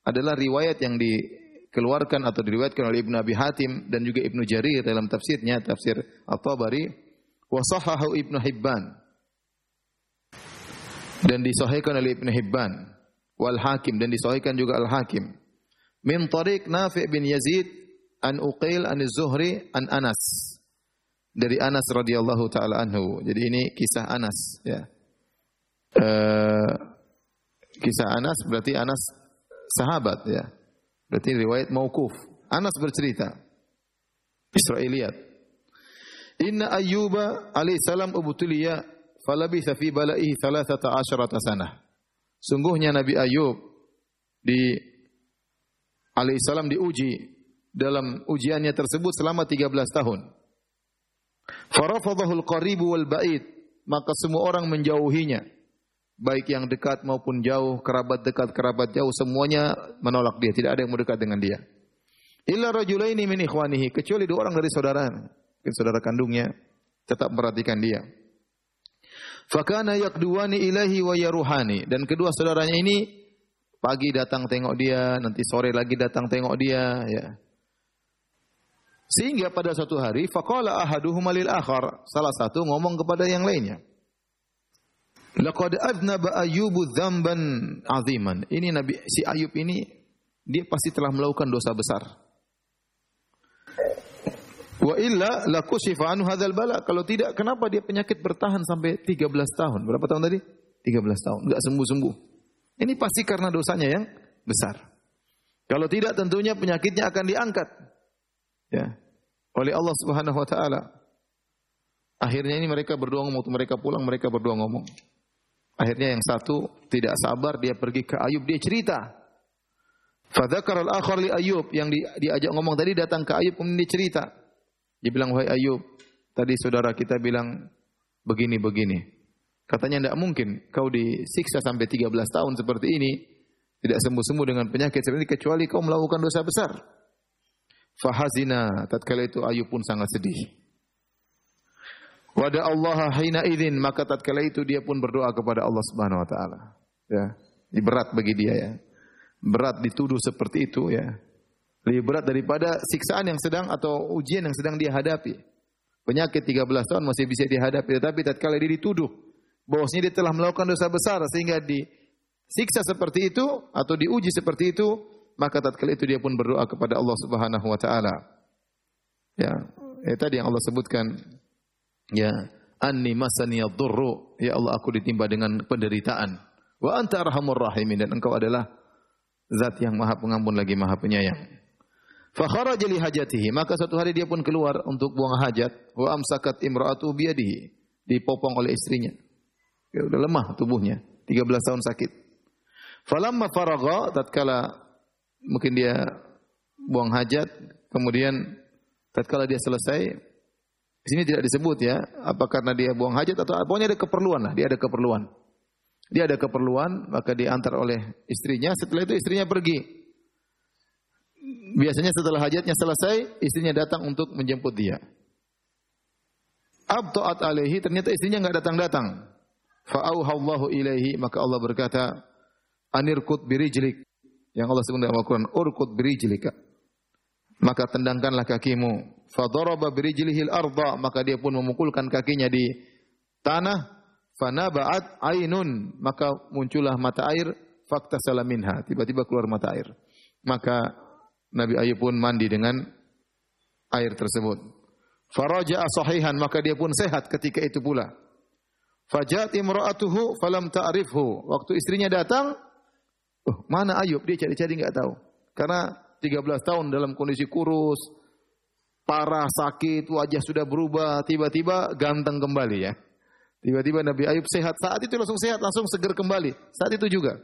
adalah riwayat yang dikeluarkan atau diriwayatkan oleh Ibnu Abi Hatim dan juga Ibnu Jarir dalam tafsirnya, tafsir At-Tabari, wa sahahahu Ibnu Hibban. Dan disahihkan oleh Ibnu Hibban, wal Hakim, dan disahihkan juga Al-Hakim. Min tariq Nafi' bin Yazid an Uqail an Az-Zuhri an Anas. Dari Anas radhiyallahu taala anhu. Jadi ini kisah Anas, ya. Kisah Anas berarti Anas sahabat, ya. Berarti riwayat mauquf. Anas bercerita. Israiliyat. Inna Ayyuba alaihi salam ubtuliya falabitha fi bala'ihi 13 sanah. Sungguhnya Nabi Ayub alaihi salam diuji dalam ujiannya tersebut selama 13 tahun. Farafadhahu al-qaribu wal ba'id, maka semua orang menjauhinya, baik yang dekat maupun jauh, kerabat dekat, kerabat jauh, semuanya menolak dia, tidak ada yang mau dekat dengan dia. Illa rajulaini min ikhwanihi, kecuali 2 orang dari saudara kandungnya tetap memperhatikan dia. Fakana yaqduwani ilahi wa yaruhani, dan kedua saudaranya ini pagi datang tengok dia, nanti sore lagi datang tengok dia, ya. Sehingga pada suatu hari faqala ahaduhuma lil akhar, salah satu ngomong kepada yang lainnya, laqad adnaba Ayyubu dzamban aziman. Ini Nabi si Ayub ini dia pasti telah melakukan dosa besar. Wa illa lakushifa anhu hadzal bala. Kalau tidak, kenapa dia penyakit bertahan sampai 13 tahun? Berapa tahun tadi? 13 tahun, enggak sembuh-sembuh. Ini pasti karena dosanya yang besar. Kalau tidak, tentunya penyakitnya akan diangkat, ya, oleh Allah Subhanahu wa taala. Akhirnya ini mereka berdua ngomong, mereka pulang, mereka berdua ngomong. Akhirnya yang satu tidak sabar, dia pergi ke Ayub, dia cerita. Fadzakara al-akhar li Ayub, yang diajak ngomong tadi datang ke Ayub, kemudian dia cerita. Dia bilang, wahai Ayub, tadi saudara kita bilang begini-begini. Katanya tidak mungkin kau disiksa sampai 13 tahun seperti ini, tidak sembuh-sembuh dengan penyakit seperti ini, kecuali kau melakukan dosa besar. Fahazina, tatkala itu Ayub pun sangat sedih. Wada Allah hina idzin, maka tatkala itu dia pun berdoa kepada Allah Subhanahu wa taala. Ya, ini berat bagi dia, ya. Berat dituduh seperti itu, ya. Lebih berat daripada siksaan yang sedang atau ujian yang sedang dia hadapi. Penyakit 13 tahun masih bisa dihadapi, tetapi tatkala dia dituduh bahwasanya dia telah melakukan dosa besar sehingga disiksa seperti itu atau diuji seperti itu, maka tatkala itu dia pun berdoa kepada Allah Subhanahu wa taala. Ya, tadi yang Allah sebutkan, ya, anni masani yadurru, ya Allah aku ditimpa dengan penderitaan. Wa anta arhamur rahimin, dan engkau adalah zat yang Maha Pengampun lagi Maha Penyayang. Fa kharaja li hajatihi, maka suatu hari dia pun keluar untuk buang hajat. Wa amsakat imra'atu biyadihi, dipopong oleh istrinya. Ya, udah lemah tubuhnya, 13 tahun sakit. Falamma faragha, tatkala mungkin dia buang hajat, kemudian tatkala dia selesai, di sini tidak disebut, ya, apa karena dia buang hajat atau pokoknya ada keperluan lah, dia ada keperluan. Dia ada keperluan, maka diantar oleh istrinya, setelah itu istrinya pergi. Biasanya setelah hajatnya selesai, istrinya datang untuk menjemput dia. Abta'at alaihi, ternyata istrinya enggak datang-datang. Fa'auhallahu ilaihi, maka Allah berkata, anirkut birijlik. Yang Allah sebut dalam Al-Quran, urkut birijlika. Maka tendangkanlah kakimu. Fadaraba birijlihil arda, maka dia pun memukulkan kakinya di tanah. Fanaba'at ainun, maka muncullah mata air. Faktasala minha, tiba-tiba keluar mata air. Maka Nabi Ayub pun mandi dengan air tersebut. Faraja'a sahihan, maka dia pun sehat ketika itu pula. Fajat imra'atuhu falam ta'rifhu. Waktu istrinya datang, mana Ayub? Dia cari-cari enggak tahu. Karena 13 tahun dalam kondisi kurus, parah, sakit, wajah sudah berubah, tiba-tiba ganteng kembali, ya. Tiba-tiba Nabi Ayub sehat, saat itu langsung sehat, langsung seger kembali. Saat itu juga.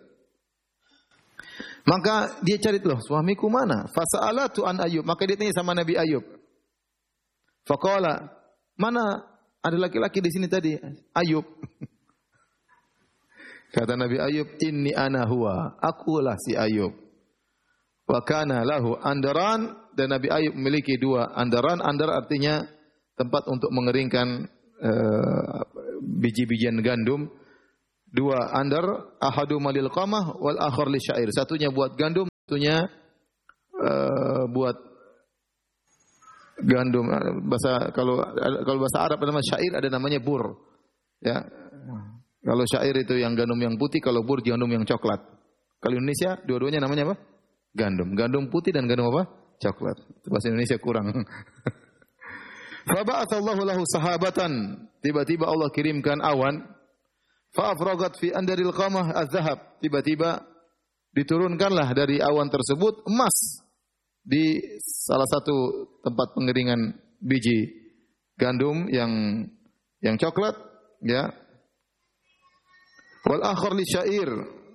Maka dia cari, loh, suamiku mana? Fasa'alatu an Ayub, maka dia tanya sama Nabi Ayub. Faqala, mana ada laki-laki di sini tadi? Ayub. Kata Nabi Ayub, inni ana huwa, akulah si Ayub. Wa kana lahu andaran, dan Nabi Ayub memiliki 2 andaran. Andar artinya tempat untuk mengeringkan biji-bijian gandum. 2 andar, ahadu malil qamah wal akhar li syair. Satunya buat gandum, waktunya buat gandum. Kalau bahasa Arab namanya syair, ada namanya bur. Ya. Kalau syair itu yang gandum yang putih, kalau bur gandum yang coklat. Kalau Indonesia dua-duanya namanya apa? Gandum. Gandum putih dan gandum apa? Coklat. Bahasa Indonesia kurang. Fa ba'atsallahu lahu sahabatan. Tiba-tiba Allah kirimkan awan. Fa afragat fi andaril qamah az-zahab. Tiba-tiba diturunkanlah dari awan tersebut emas di salah satu tempat pengeringan biji gandum yang coklat, ya. Wal akhar li syair.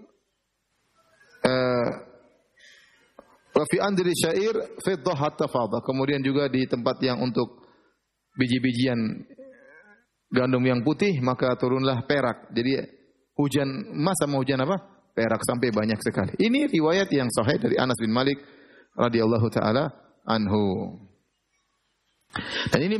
Wa fi andri syair fiddah hatta fadha. Kemudian juga di tempat yang untuk biji-bijian gandum yang putih, maka turunlah perak. Jadi hujan emas sama hujan apa? Perak sampai banyak sekali. Ini riwayat yang sahih dari Anas bin Malik radhiyallahu taala anhu. Dan ini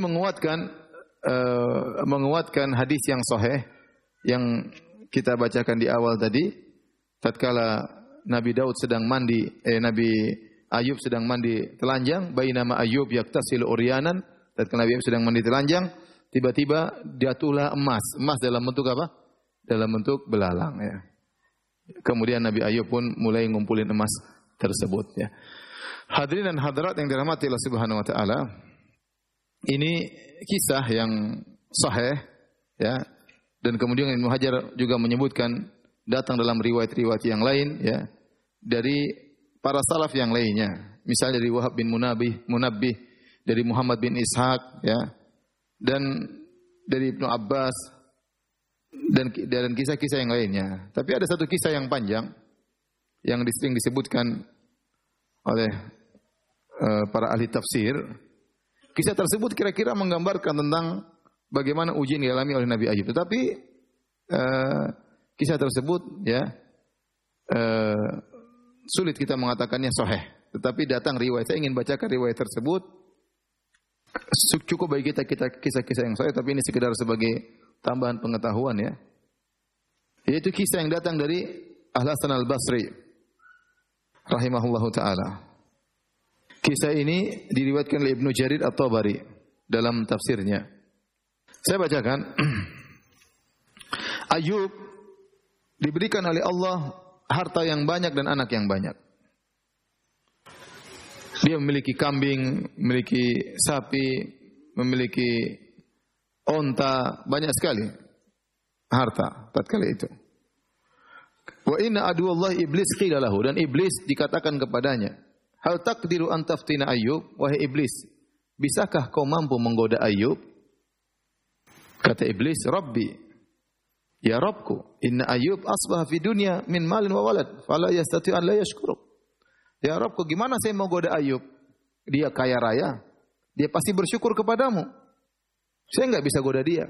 menguatkan hadis yang sahih yang kita bacakan di awal tadi, tatkala Nabi Daud sedang mandi, Nabi Ayub sedang mandi telanjang, bainama Ayub yaktasilu uryanan, tatkala Nabi Ayub sedang mandi telanjang, tiba-tiba jatuhlah emas dalam bentuk apa? Dalam bentuk belalang, ya. Kemudian Nabi Ayub pun mulai ngumpulin emas tersebut, ya. Hadirin dan hadirat yang dirahmati Allah Subhanahu wa taala, ini kisah yang sahih, ya. Dan kemudian Ibnu Hajar juga menyebutkan datang dalam riwayat-riwayat yang lain, ya, dari para salaf yang lainnya. Misalnya dari Wahab bin Munabbih, dari Muhammad bin Ishaq, ya, dan dari Ibnu Abbas dan kisah-kisah yang lainnya. Tapi ada satu kisah yang panjang yang sering disebutkan oleh para ahli tafsir. Kisah tersebut kira-kira menggambarkan tentang bagaimana ujian yang dialami oleh Nabi Ayub. Tetapi kisah tersebut, ya, sulit kita mengatakannya sahih. Tetapi datang riwayat. Saya ingin bacakan riwayat tersebut. Cukup bagi kita kisah-kisah yang sahih, tapi ini sekedar sebagai tambahan pengetahuan, ya. Yaitu kisah yang datang dari Al-Hasan Al-Basri rahimahullahu taala. Kisah ini diriwayatkan oleh Ibnu Jarir At-Tabari dalam tafsirnya. Saya bacakan. Ayub diberikan oleh Allah harta yang banyak dan anak yang banyak. Dia memiliki kambing, memiliki sapi, memiliki onta, banyak sekali harta tatkala itu. Wa inna aduwallahi iblis qila lahu, dan iblis dikatakan kepadanya, hal taqdiru an taftina Ayub, wahai iblis, bisakah kau mampu menggoda Ayub? Kata iblis, Rabbi, ya Rabbku, inna Ayub asbaha fi dunya min malin wa walad, fala yastati an la yashkuru. Ya Rabbku, gimana saya mau goda Ayub? Dia kaya raya, dia pasti bersyukur kepadamu. Saya enggak bisa goda dia.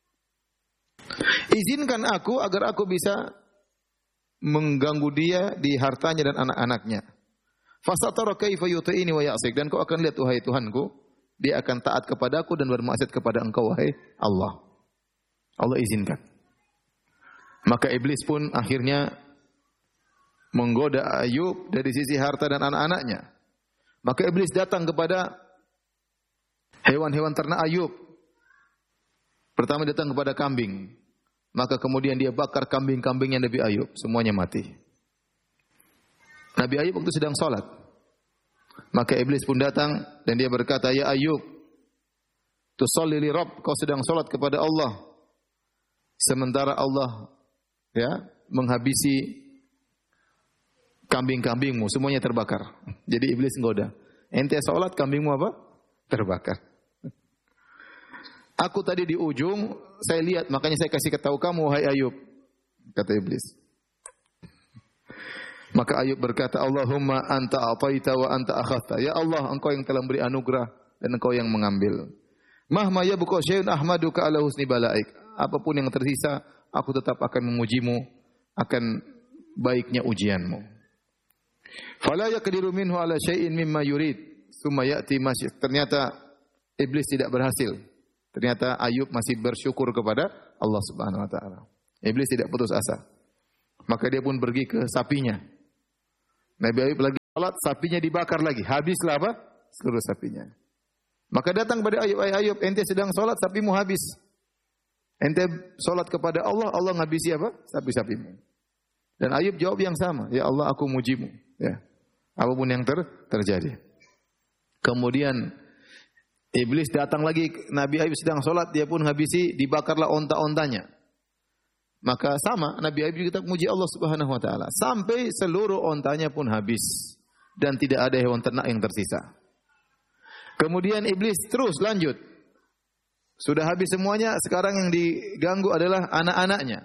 Izinkan aku agar aku bisa mengganggu dia di hartanya dan anak-anaknya. Fasatara kaifa yuti'ini wa ya'sik, dan kau akan lihat wahai Tuhanku, dia akan taat kepadaku dan bermaksiat kepada engkau wahai Allah. Allah izinkan. Maka iblis pun akhirnya menggoda Ayub dari sisi harta dan anak-anaknya. Maka iblis datang kepada hewan-hewan ternak Ayub. Pertama datang kepada kambing. Maka kemudian dia bakar kambing-kambingnya Nabi Ayub, semuanya mati. Nabi Ayub waktu sedang salat. Maka iblis pun datang dan dia berkata, "Ya Ayub, tusalli li Rabb, kau sedang salat kepada Allah. Sementara Allah, ya, menghabisi kambing-kambingmu, semuanya terbakar." Jadi iblis ngoda. Ente salat, kambingmu apa? Terbakar. Aku tadi di ujung, saya lihat, makanya saya kasih tahu kamu, wahai Ayub, kata iblis. Maka Ayub berkata, Allahumma anta ataita wa anta akhadta. Ya Allah, engkau yang telah beri anugerah dan engkau yang mengambil. Mahma yabqa syai'un ahmaduka ala husni balaik. Apapun yang tersisa, aku tetap akan memujimu akan baiknya ujianmu. Fala yaqdiru minhu ala syai'in mimma yurid, tsumma ya'ti masy. Ternyata iblis tidak berhasil. Ternyata Ayub masih bersyukur kepada Allah Subhanahu wa taala. Iblis tidak putus asa. Maka dia pun pergi ke sapinya. Nabi Ayub lagi salat, sapinya dibakar lagi. Habislah apa? Seluruh sapinya. Maka datang pada Ayub, Ayub, ente sedang salat, sapimu habis. Ente salat kepada Allah, Allah ngabisi apa? Sapi-sapimu. Dan Ayub jawab yang sama, ya Allah aku mujimu. Ya. Apapun yang terjadi. Kemudian Iblis datang lagi, Nabi Ayub sedang salat, dia pun habisi, dibakarlah onta-ontanya. Maka sama, Nabi Ayub juga muji Allah Subhanahu wa taala sampai seluruh ontanya pun habis dan tidak ada hewan ternak yang tersisa. Kemudian iblis terus lanjut. Sudah habis semuanya, sekarang yang diganggu adalah anak-anaknya.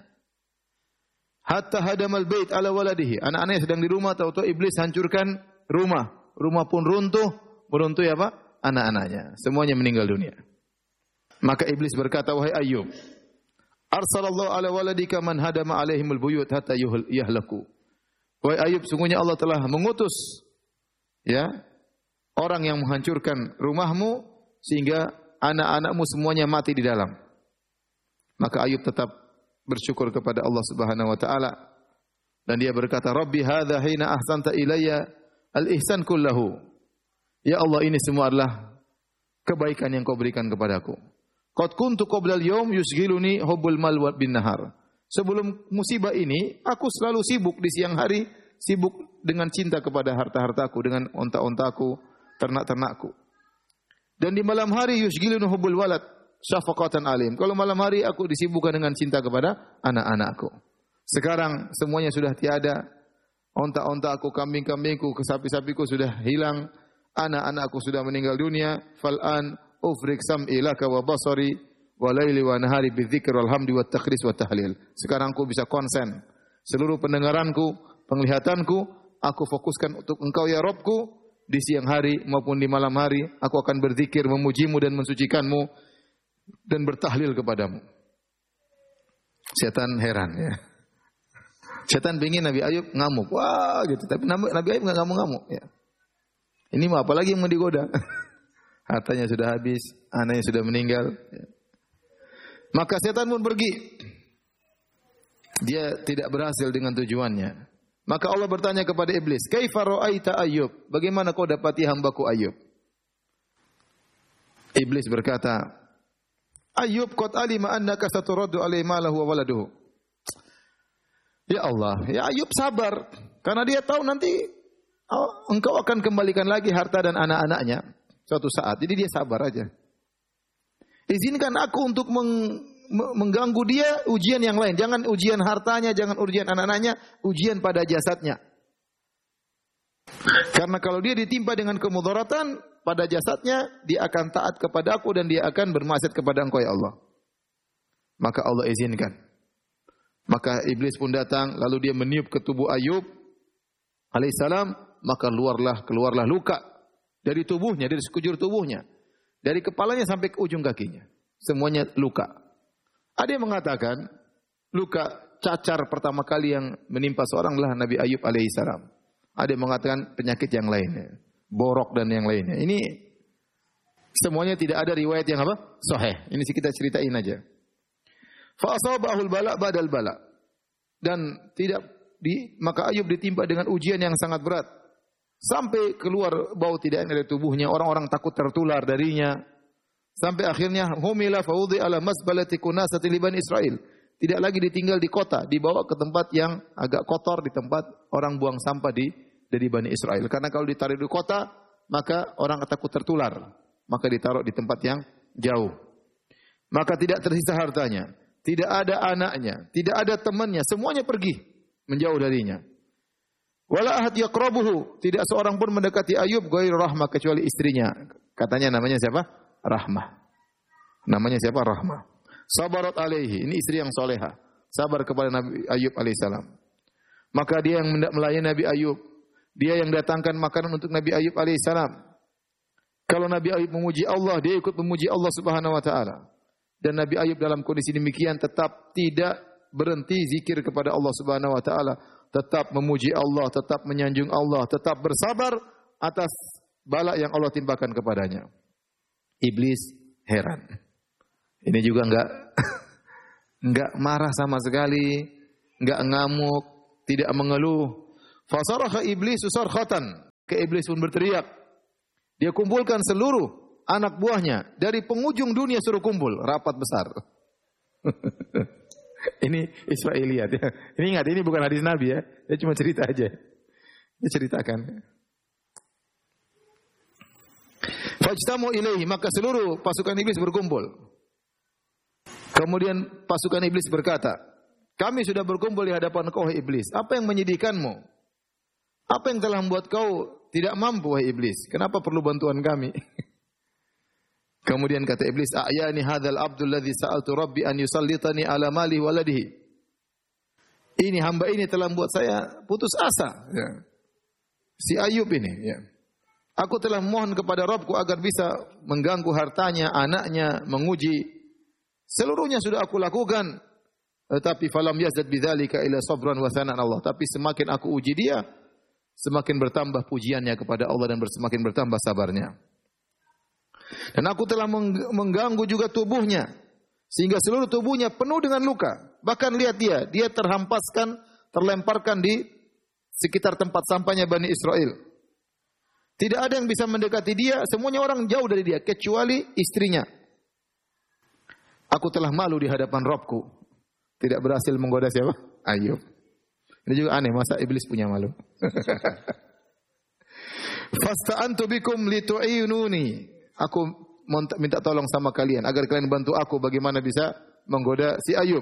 Hatta hadamal bait ala waladihi. Anak-anaknya sedang di rumah, tahu-tahu iblis hancurkan rumah. Rumah pun runtuh, meruntuh apa? Anak-anaknya. Semuanya meninggal dunia. Maka iblis berkata, wahai Ayub, arsalallahu ala waladika man hadama alaihimul buyut hatta yahlaku. Wahai Ayub, sungguhnya Allah telah mengutus ya orang yang menghancurkan rumahmu sehingga anak-anakmu semuanya mati di dalam. Maka Ayub tetap bersyukur kepada Allah Subhanahu wa taala dan dia berkata, Rabbi hadza hina ahsanta ilayya al-ihsan kullahu. Ya Allah, ini semua adalah kebaikan yang kau berikan kepadaku. Qad kuntu qabla al-yawm yusghiluni hubbul mal bin nahar. Sebelum musibah ini, aku selalu sibuk di siang hari, sibuk dengan cinta kepada harta-hartaku, dengan onta-ontaku, ternak-ternakku. Dan di malam hari yusghiluni hubbul walad syafaqatan alim. Kalau malam hari aku disibukkan dengan cinta kepada anak-anakku. Sekarang semuanya sudah tiada. Onta-ontaku, kambing-kambingku, sapi-sapiku sudah hilang. Anak-anakku sudah meninggal dunia. Fal'an ufrik sam'i laka wa basari wa laili wa nahari bidzikri wal hamdi wat takhris wa tahlil. Sekarang aku bisa konsen. Seluruh pendengaranku, penglihatanku, aku fokuskan untuk Engkau ya Rabbku. Di siang hari maupun di malam hari, aku akan berzikir, memujimu dan mensucikanmu dan bertahlil kepadamu. Setan heran ya. Setan ingin Nabi Ayub ngamuk. Wah gitu. Tapi Nabi Ayub enggak ngamuk-ngamuk ya. Ini mah apalagi yang mau digoda. Hartanya sudah habis, anaknya sudah meninggal. Maka setan pun pergi. Dia tidak berhasil dengan tujuannya. Maka Allah bertanya kepada iblis, "Kaifa ra'aita Ayyub?" Bagaimana kau dapati hambaku Ayyub? Iblis berkata, "Ayyub qad alima annaka saturaddu alaihi malahu wa waladuhu." Ya Allah, ya Ayyub sabar karena dia tahu nanti engkau akan kembalikan lagi harta dan anak-anaknya suatu saat. Jadi dia sabar aja. Izinkan aku untuk mengganggu dia ujian yang lain. Jangan ujian hartanya, jangan ujian anak-anaknya, ujian pada jasadnya. Karena kalau dia ditimpa dengan kemudaratan pada jasadnya, dia akan taat kepada aku dan dia akan bermaksiat kepada Engkau ya Allah. Maka Allah izinkan. Maka iblis pun datang, lalu dia meniup ke tubuh Ayyub alaihissalam, maka keluarlah luka dari tubuhnya, dari sekujur tubuhnya, dari kepalanya sampai ke ujung kakinya, semuanya luka. Ada yang mengatakan luka cacar pertama kali yang menimpa seorang adalah Nabi Ayyub alaihissalam. Ada yang mengatakan penyakit yang lainnya, borok dan yang lainnya. Ini semuanya tidak ada riwayat yang apa? Sahih. Ini kita ceritain aja. Fa asabahul bala badal bala. Dan maka Ayyub ditimpa dengan ujian yang sangat berat. Sampai keluar bau tidak enak dari tubuhnya, orang-orang takut tertular darinya. Sampai akhirnya humila faudhi ala masbalati kunasati li Bani Israil. Tidak lagi ditinggal di kota, dibawa ke tempat yang agak kotor, di tempat orang buang sampah dari Bani Israil. Karena kalau ditaruh di kota, maka orang takut tertular. Maka ditaruh di tempat yang jauh. Maka tidak tersisa hartanya, tidak ada anaknya, tidak ada temannya, semuanya pergi menjauh darinya. Wala ahad yaqrabuhu, tidak seorang pun mendekati Ayyub ghairu Rahmah kecuali istrinya. Katanya namanya siapa? Rahmah. Namanya siapa? Rahmah. Sabarat alaihi, ini istri yang soleha. Sabar kepada Nabi Ayyub alaihissalam. Maka dia yang melayani Nabi Ayyub. Dia yang datangkan makanan untuk Nabi Ayyub alaihissalam. Kalau Nabi Ayyub memuji Allah, dia ikut memuji Allah Subhanahu wa taala. Dan Nabi Ayyub dalam kondisi demikian tetap tidak berhenti zikir kepada Allah Subhanahu wa taala, tetap memuji Allah, tetap menyanjung Allah, tetap bersabar atas bala yang Allah timpakan kepadanya. Iblis heran. Ini juga enggak marah sama sekali, enggak ngamuk, tidak mengeluh. Fasaraha iblis sarkhatan. Ke iblis pun berteriak. Dia kumpulkan seluruh anak buahnya dari penghujung dunia, suruh kumpul, rapat besar. Ini Israiliyat ya. Ini ingat, ini bukan hadis Nabi ya. Dia cuma cerita aja. Dia ceritakan. Fajtamu ilaihi, maka seluruh pasukan iblis berkumpul. Kemudian pasukan iblis berkata, kami sudah berkumpul di hadapan kau, iblis. Apa yang menyedihkanmu? Apa yang telah membuat kau tidak mampu, wahai iblis? Kenapa perlu bantuan kami? Kemudian kata iblis, "A'yani hadzal abdul ladzi sa'altu rabbi an yusallitani ala mali waladihi." Ini hamba ini telah membuat saya putus asa. Ya. Si Ayub ini. Ya. Aku telah memohon kepada Rabbku agar bisa mengganggu hartanya, anaknya, menguji. Seluruhnya sudah aku lakukan. Tetapi falam yazdad bidzalika ila sabran wa thanan Allah. Tapi semakin aku uji dia, semakin bertambah pujiannya kepada Allah dan semakin bertambah sabarnya. Dan aku telah mengganggu juga tubuhnya, sehingga seluruh tubuhnya penuh dengan luka. Bahkan lihat dia terhampaskan, terlemparkan di sekitar tempat sampahnya Bani Israel. Tidak ada yang bisa mendekati dia, semuanya orang jauh dari dia, kecuali istrinya. Aku telah malu di hadapan Rabbku. Tidak berhasil menggoda siapa? Ayub. Ini juga aneh, masa iblis punya malu. Fasta'antu bikum litu'inuni. Aku minta tolong sama kalian agar kalian bantu aku bagaimana bisa menggoda si Ayub.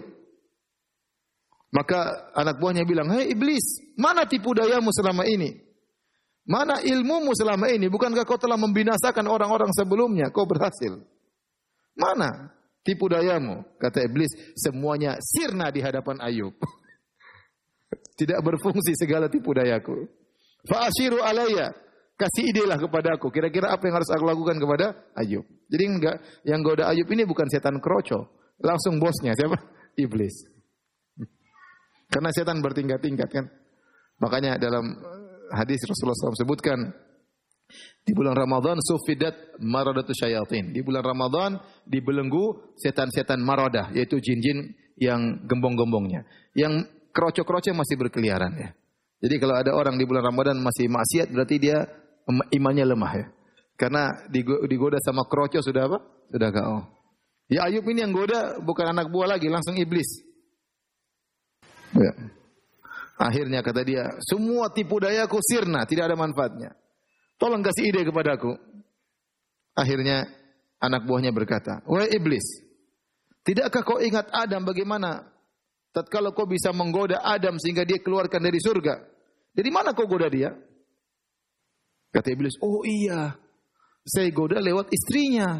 Maka anak buahnya bilang, "Hei iblis, mana tipu dayamu selama ini? Mana ilmumu selama ini? Bukankah kau telah membinasakan orang-orang sebelumnya? Kau berhasil. Mana tipu dayamu?" Kata iblis, "Semuanya sirna di hadapan Ayub." Tidak berfungsi segala tipu dayaku. Fa asyiru alayya, kasih idelah kepadaku. Kira-kira apa yang harus aku lakukan kepada Ayub? Jadi enggak, yang goda Ayub ini bukan setan kroco, langsung bosnya siapa? Iblis. Karena setan bertingkat-tingkat kan. Makanya dalam hadis Rasulullah SAW sebutkan, di bulan Ramadan sufidat maradatu syayatin. Di bulan Ramadan dibelenggu setan-setan maradah, yaitu jin-jin yang gembong-gembongnya. Yang kroco-kroco masih berkeliaran ya. Jadi kalau ada orang di bulan Ramadan masih maksiat, berarti dia imannya lemah ya. Karena digoda sama kroco sudah apa? Sudah KO. Ya Ayub ini yang goda bukan anak buah lagi, langsung iblis. Ya. Akhirnya kata dia, semua tipu dayaku sirna, tidak ada manfaatnya. Tolong kasih ide kepadaku. Akhirnya anak buahnya berkata, "Wahai iblis, tidakkah kau ingat Adam bagaimana tatkala kau bisa menggoda Adam sehingga dia keluarkan dari surga? Dari mana kau goda dia?" Kata iblis, "Oh iya, saya goda lewat istrinya."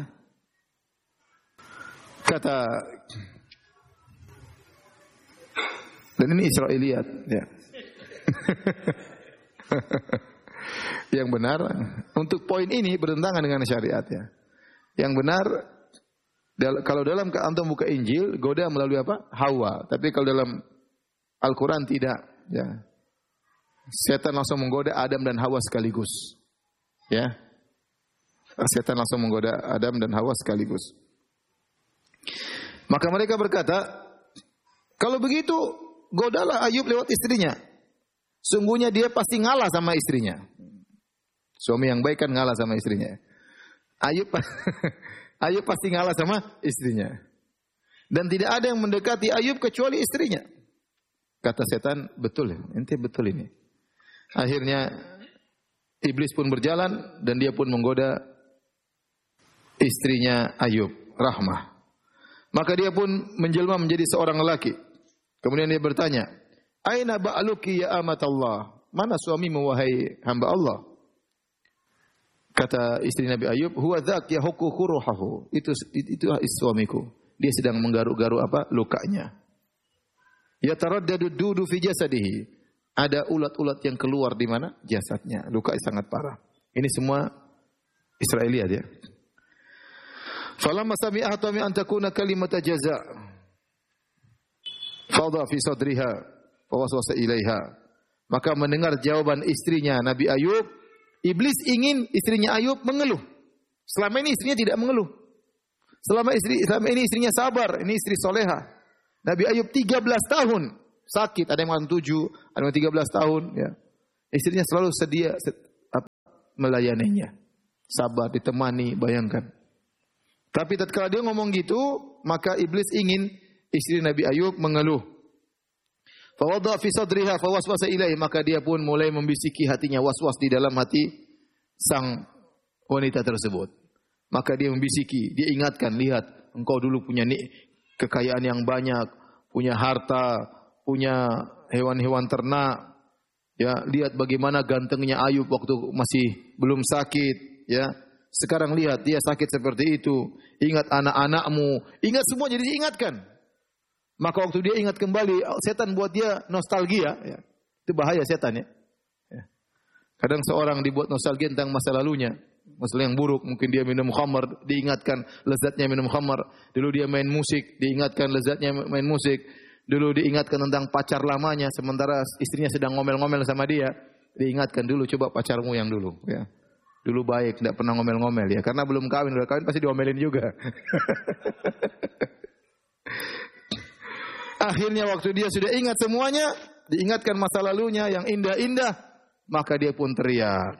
Kata, dan ini Israiliyat ya. Yang benar, untuk poin ini bertentangan dengan syariat ya. Yang benar, kalau dalam antum buka Injil, goda melalui apa? Hawa. Tapi kalau dalam Al-Quran tidak. Ya. Setan langsung menggoda Adam dan Hawa sekaligus. Ya. Setan langsung menggoda Adam dan Hawa sekaligus. Maka mereka berkata, kalau begitu, godalah Ayub lewat istrinya. Sungguhnya dia pasti ngalah sama istrinya. Suami yang baik kan ngalah sama istrinya. Ayub pasti ngalah sama istrinya. Dan tidak ada yang mendekati Ayub kecuali istrinya. Kata setan, betul ya, ente betul ini. Akhirnya iblis pun berjalan dan dia pun menggoda istrinya Ayub, Rahmah. Maka dia pun menjelma menjadi seorang lelaki. Kemudian dia bertanya, "Aina ba'luki ya amatallah?" Mana suamimu wahai hamba Allah? Kata istri Nabi Ayub, "Huwa dzak yahukku ruhahu." Itu suamiku. Dia sedang menggaruk-garuk apa? Lukanya. Yataraddadu dudu fi jasadihi. Ada ulat-ulat yang keluar di mana? Jasadnya. Luka sangat parah. Ini semua Israiliyat ya. Falamma sami'a hatami an takuna kalimata jaza. Fadha fi sadriha wa waswasa ilaiha. Maka mendengar jawaban istrinya Nabi Ayub, iblis ingin istrinya Ayub mengeluh. Selama ini istrinya tidak mengeluh. Selama ini istrinya sabar, ini istri soleha. Nabi Ayub 13 tahun sakit, ada yang 7, ada yang 13 tahun ya. Istrinya selalu sedia melayaninya. Sabar, ditemani, bayangkan. Tapi tatkala dia ngomong gitu, maka iblis ingin istri Nabi Ayub mengeluh. Fawadha fi sadriha fawaswasa ilaihi, maka dia pun mulai membisiki hatinya, waswas di dalam hati sang wanita tersebut. Maka dia membisiki, dia ingatkan, lihat, engkau dulu punya kekayaan yang banyak, punya harta, punya hewan-hewan ternak. Ya, lihat bagaimana gantengnya Ayub waktu masih belum sakit, ya. Sekarang lihat dia sakit seperti itu. Ingat anak-anakmu, ingat semua, jadi diingatkan. Maka waktu dia ingat kembali, setan buat dia nostalgia, ya. Itu bahaya setan, ya. Kadang seorang dibuat nostalgia tentang masa lalunya, masalah yang buruk, mungkin dia minum khamar, diingatkan lezatnya minum khamar. Dulu dia main musik, diingatkan lezatnya main musik. Dulu diingatkan tentang pacar lamanya, sementara istrinya sedang ngomel-ngomel sama dia. Diingatkan dulu, coba pacarmu yang dulu, ya. Dulu baik, tidak pernah ngomel-ngomel, ya. Karena belum kawin, udah kawin pasti diomelin juga. Akhirnya waktu dia sudah ingat semuanya, diingatkan masa lalunya yang indah-indah, maka dia pun teriak.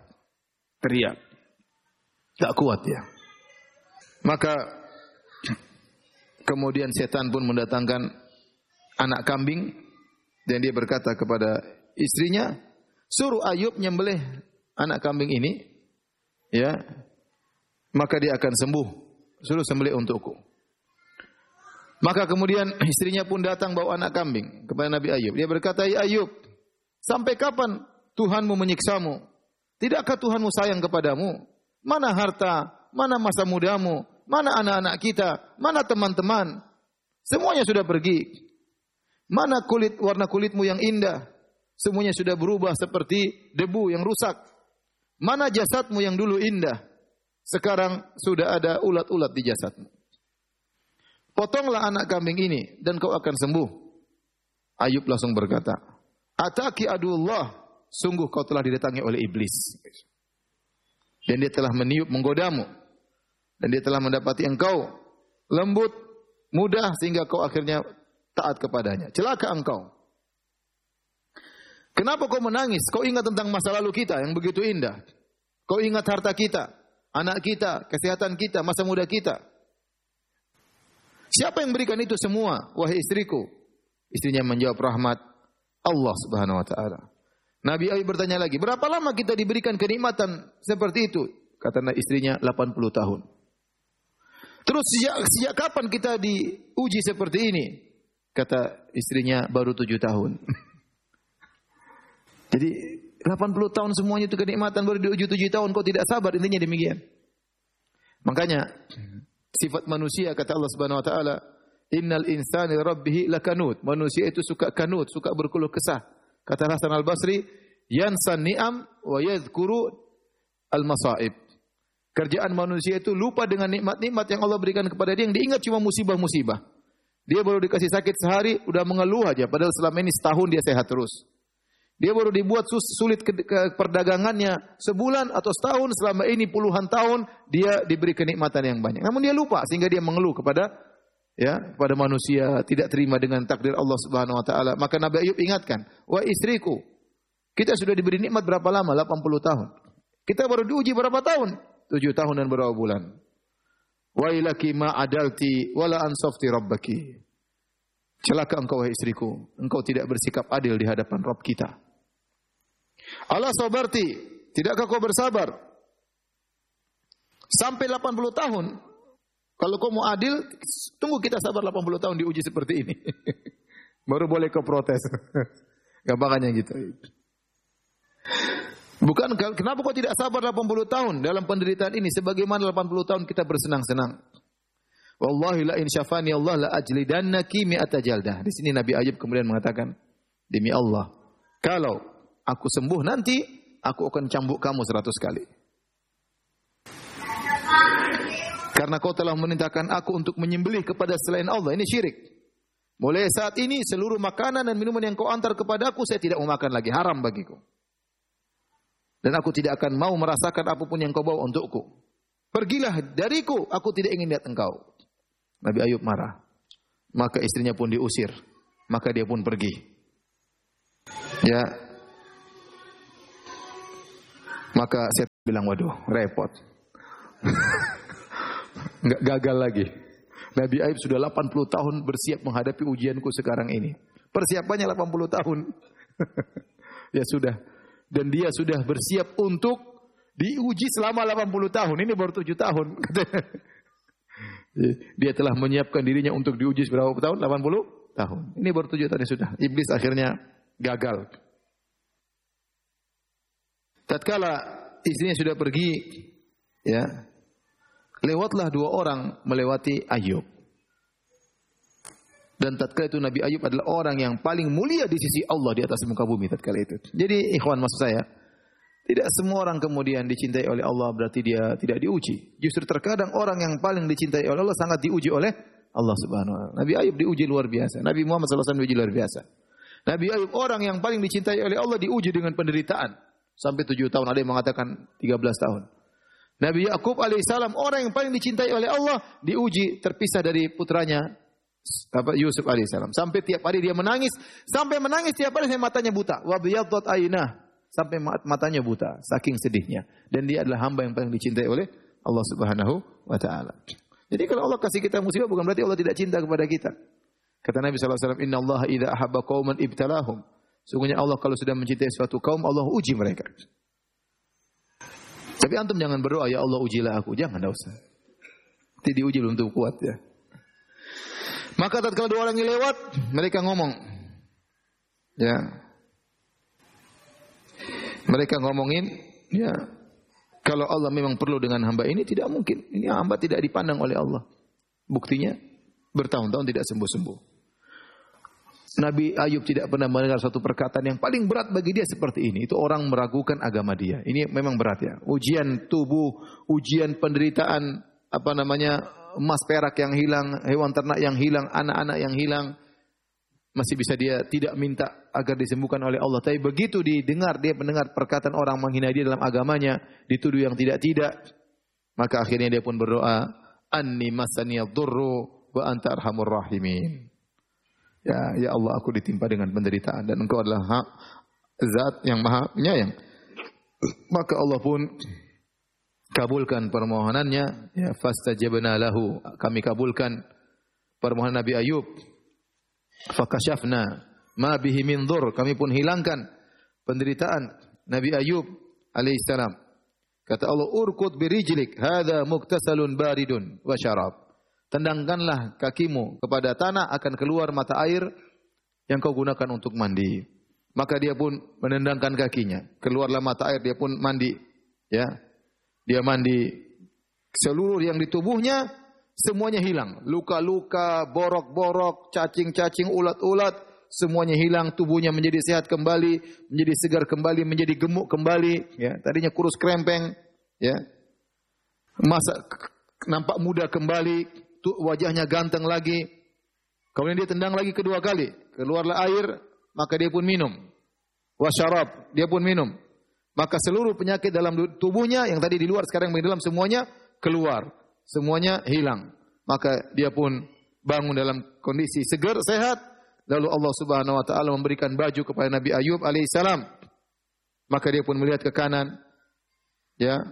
Tak kuat ya. Maka kemudian setan pun mendatangkan anak kambing dan dia berkata kepada istrinya, suruh Ayub nyembelih anak kambing ini, ya, maka dia akan sembuh. Suruh sembelih untukku. Maka kemudian istrinya pun datang bawa anak kambing kepada Nabi Ayub. Dia berkata, ya Ayub, sampai kapan Tuhanmu menyiksamu? Tidakkah Tuhanmu sayang kepadamu? Mana harta, mana masa mudamu, mana anak-anak kita, mana teman-teman? Semuanya sudah pergi. Mana warna kulitmu yang indah? Semuanya sudah berubah seperti debu yang rusak. Mana jasadmu yang dulu indah? Sekarang sudah ada ulat-ulat di jasadmu. Potonglah anak kambing ini dan kau akan sembuh. Ayub langsung berkata, ataki aduullah, sungguh kau telah didatangi oleh iblis. Dan dia telah meniup menggodamu. Dan dia telah mendapati engkau lembut, mudah sehingga kau akhirnya taat kepadanya. Celaka engkau. Kenapa kau menangis? Kau ingat tentang masa lalu kita yang begitu indah. Kau ingat harta kita, anak kita, kesehatan kita, masa muda kita. Siapa yang berikan itu semua? Wahai istriku. Istrinya menjawab, rahmat Allah Subhanahu wa taala. Nabi Ayub bertanya lagi, berapa lama kita diberikan kenikmatan seperti itu? Kata istrinya, 80 tahun. Terus sejak kapan kita diuji seperti ini? Kata istrinya, baru 7 tahun. Jadi 80 tahun semuanya itu kenikmatan, baru diuji 7 tahun, kau tidak sabar, intinya demikian. Makanya sifat manusia kata Allah Subhanahu wa taala, innal insana lirabbih lakanut. Manusia itu suka kanut, suka berkeluh kesah. Kata Hasan Al-Basri, yansan ni'am wa yadhkuru al-masaib. Kerjaan manusia itu lupa dengan nikmat-nikmat yang Allah berikan kepada dia, yang diingat cuma musibah-musibah. Dia baru dikasih sakit sehari, udah mengeluh aja, padahal selama ini setahun dia sehat terus. Dia baru dibuat sulit ke perdagangannya sebulan atau setahun, selama ini puluhan tahun dia diberi kenikmatan yang banyak. Namun dia lupa sehingga dia mengeluh kepada manusia, tidak terima dengan takdir Allah Subhanahu wa taala. Maka Nabi Ayub ingatkan, "Wah istriku, kita sudah diberi nikmat berapa lama? 80 tahun. Kita baru diuji berapa tahun? 7 tahun dan berapa bulan. Wailaki ma adalti wala ansafti rabbaki." Celaka engkau wahai istriku, engkau tidak bersikap adil di hadapan Rabb kita. Allah sabarti, tidakkah kau bersabar? Sampai 80 tahun. Kalau kau mau adil, tunggu kita sabar 80 tahun diuji seperti ini. Baru boleh kau protes. Gampangannya gitu. Bukan, kenapa kau tidak sabar 80 tahun dalam penderitaan ini? Sebagaimana 80 tahun kita bersenang-senang. Wallahi la in syafani Allah la ajlidannaki mi'ata jaldah. Di sini Nabi Ayub kemudian mengatakan, demi Allah, kalau aku sembuh nanti, aku akan cambuk kamu 100 kali. Karena kau telah memerintahkan aku untuk menyembelih kepada selain Allah. Ini syirik. Mulai saat ini seluruh makanan dan minuman yang kau antar kepadaku, saya tidak mau makan lagi. Haram bagiku. Dan aku tidak akan mau merasakan apapun yang kau bawa untukku. Pergilah dariku, aku tidak ingin lihat engkau. Nabi Ayub marah. Maka istrinya pun diusir. Maka dia pun pergi. Ya. Maka saya bilang, waduh, repot. Enggak, gagal lagi. Nabi Ayub sudah 80 tahun bersiap menghadapi ujianku sekarang ini. Persiapannya 80 tahun. Ya sudah. Dan dia sudah bersiap untuk diuji selama 80 tahun. Ini baru 7 tahun. Dia telah menyiapkan dirinya untuk diuji berapa tahun? 80 tahun. Ini baru 7 tahun sudah. Iblis akhirnya gagal. Tatkala istrinya sudah pergi, ya, lewatlah 2 orang melewati Ayub. Dan tatkala itu Nabi Ayub adalah orang yang paling mulia di sisi Allah di atas muka bumi tatkala itu. Jadi ikhwan, maksud saya, tidak semua orang kemudian dicintai oleh Allah berarti dia tidak diuji. Justru terkadang orang yang paling dicintai oleh Allah sangat diuji oleh Allah Subhanahu wa taala. Nabi Ayub diuji luar biasa. Nabi Muhammad SAW diuji luar biasa. Nabi Ayub orang yang paling dicintai oleh Allah diuji dengan penderitaan. Sampai 7 tahun, ada yang mengatakan 13 tahun. Nabi Yakub alaihissalam orang yang paling dicintai oleh Allah diuji terpisah dari putranya Yusuf alaihissalam. Sampai tiap hari dia menangis, sampai menangis tiap hari sampai matanya buta. Wa biyaddat aynah, sampai matanya buta saking sedihnya. Dan dia adalah hamba yang paling dicintai oleh Allah Subhanahu wa taala. Jadi kalau Allah kasih kita musibah bukan berarti Allah tidak cinta kepada kita. Kata Nabi sallallahu alaihi wasallam, "Innallaha idza ahabba qauman ibtalahum." Sungguhnya Allah kalau sudah mencintai suatu kaum, Allah uji mereka. Tapi antum jangan berdoa, ya Allah ujilah aku. Jangan, enggak usah. Nanti diuji belum tentu kuat ya. Maka tatkala 2 orang yang lewat, mereka ngomong. Ya. Mereka ngomongin, ya, kalau Allah memang perlu dengan hamba ini, tidak mungkin. Ini hamba tidak dipandang oleh Allah. Buktinya, bertahun-tahun tidak sembuh-sembuh. Nabi Ayub tidak pernah mendengar satu perkataan yang paling berat bagi dia seperti ini. Itu orang meragukan agama dia. Ini memang berat ya. Ujian tubuh, ujian penderitaan, emas perak yang hilang, hewan ternak yang hilang, anak-anak yang hilang. Masih bisa dia tidak minta agar disembuhkan oleh Allah. Tapi begitu dia mendengar perkataan orang menghina dia dalam agamanya, dituduh yang tidak-tidak. Maka akhirnya dia pun berdoa, "Anni masaniyadh-dhurru wa anta arhamur rahimin." Ya Allah, aku ditimpa dengan penderitaan dan Engkau adalah Zat yang Maha Penyayang. Maka Allah pun kabulkan permohonannya. Ya, fastajabna lahu. Kami kabulkan permohonan Nabi Ayub. Fakashafna ma bihi min dhur. Kami pun hilangkan penderitaan Nabi Ayub alaihissalam. Kata Allah, urkud birijlik, hadza muktasalun baridun wa syarab. Tendangkanlah kakimu kepada tanah, akan keluar mata air yang kau gunakan untuk mandi. Maka dia pun menendangkan kakinya. Keluarlah mata air, dia pun mandi. Ya, dia mandi. Seluruh yang di tubuhnya semuanya hilang. Luka-luka, borok-borok, cacing-cacing, ulat-ulat, semuanya hilang. Tubuhnya menjadi sehat kembali, menjadi segar kembali, menjadi gemuk kembali. Ya, tadinya kurus krempeng. Ya, nampak muda kembali. Wajahnya ganteng lagi. Kemudian dia tendang lagi kedua kali. Keluarlah air, maka dia pun minum. Wasyarab, dia pun minum. Maka seluruh penyakit dalam tubuhnya yang tadi di luar sekarang di dalam semuanya keluar. Semuanya hilang. Maka dia pun bangun dalam kondisi segar, sehat. Lalu Allah Subhanahu wa taala memberikan baju kepada Nabi Ayub alaihissalam. Maka dia pun melihat ke kanan. Ya.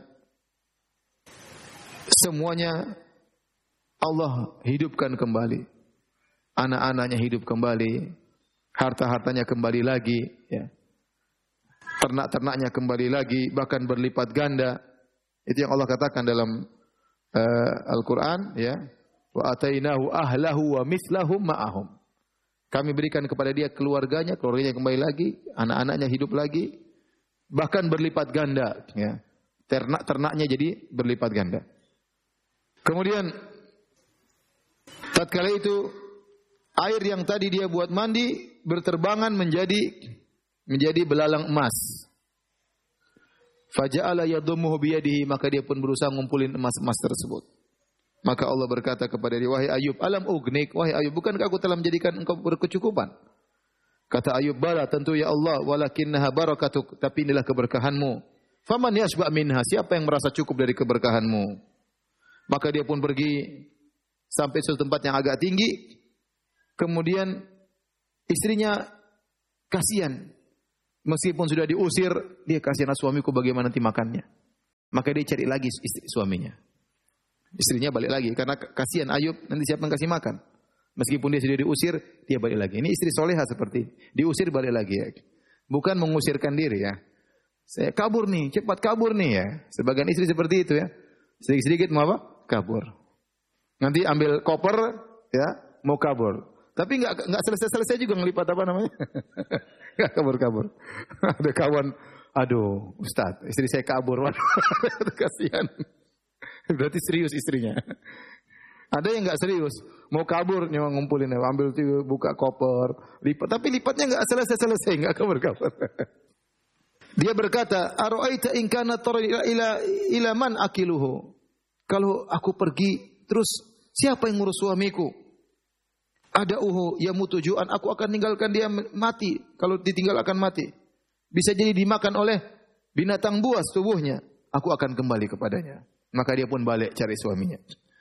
Semuanya Allah hidupkan kembali. Anak-anaknya hidup kembali. Harta-hartanya kembali lagi. Ya. Ternak-ternaknya kembali lagi. Bahkan berlipat ganda. Itu yang Allah katakan dalam Al-Quran. Ya. Wa atainahu ahlahu wa mislahum ma'ahum. Kami berikan kepada dia keluarganya kembali lagi. Anak-anaknya hidup lagi. Bahkan berlipat ganda. Ya. Ternak-ternaknya jadi berlipat ganda. Kemudian tatkala itu air yang tadi dia buat mandi berterbangan menjadi belalang emas. Faja'ala yadhummuhu biyadihi, maka dia pun berusaha ngumpulin emas-emas tersebut. Maka Allah berkata kepada dia, wahai Ayub, alam ugnik, wahai Ayub, bukankah aku telah menjadikan engkau berkecukupan? Kata Ayub, bala, tentu ya Allah, walakinnaha barakatuk, tapi inilah keberkahanmu. Faman yashba' minha, siapa yang merasa cukup dari keberkahanmu? Maka dia pun pergi sampai suatu tempat yang agak tinggi. Kemudian istrinya kasihan. Meskipun sudah diusir, dia kasihan suamiku bagaimana nanti makannya. Maka dia cari lagi suaminya. Istrinya balik lagi karena kasihan Ayub nanti siapa yang kasih makan. Meskipun dia sudah diusir, dia balik lagi. Ini istri soleha seperti ini. Diusir balik lagi ya. Bukan mengusirkan diri ya. Saya kabur nih, cepat kabur nih ya. Sebagian istri seperti itu ya. Sedikit-sedikit mau apa? Kabur. Nanti ambil koper ya, mau kabur. Tapi enggak selesai juga ngelipat apa namanya? Enggak kabur-kabur. Ada kawan, aduh, Ustaz, istri saya kabur. Kasihan. Berarti serius istrinya. Ada yang enggak serius, mau kabur nyawa ngumpulin, ambil buka koper, lipat. Tapi lipatnya enggak selesai, enggak kabur-kabur. Dia berkata, "Ara'aita in kana ila man akiluhu?" Kalau aku pergi, terus siapa yang ngurus suamiku? Ada yamutu ju'an, aku akan tinggalkan dia mati. Kalau ditinggal akan mati. Bisa jadi dimakan oleh binatang buas tubuhnya. Aku akan kembali kepadanya. Maka dia pun balik cari suaminya.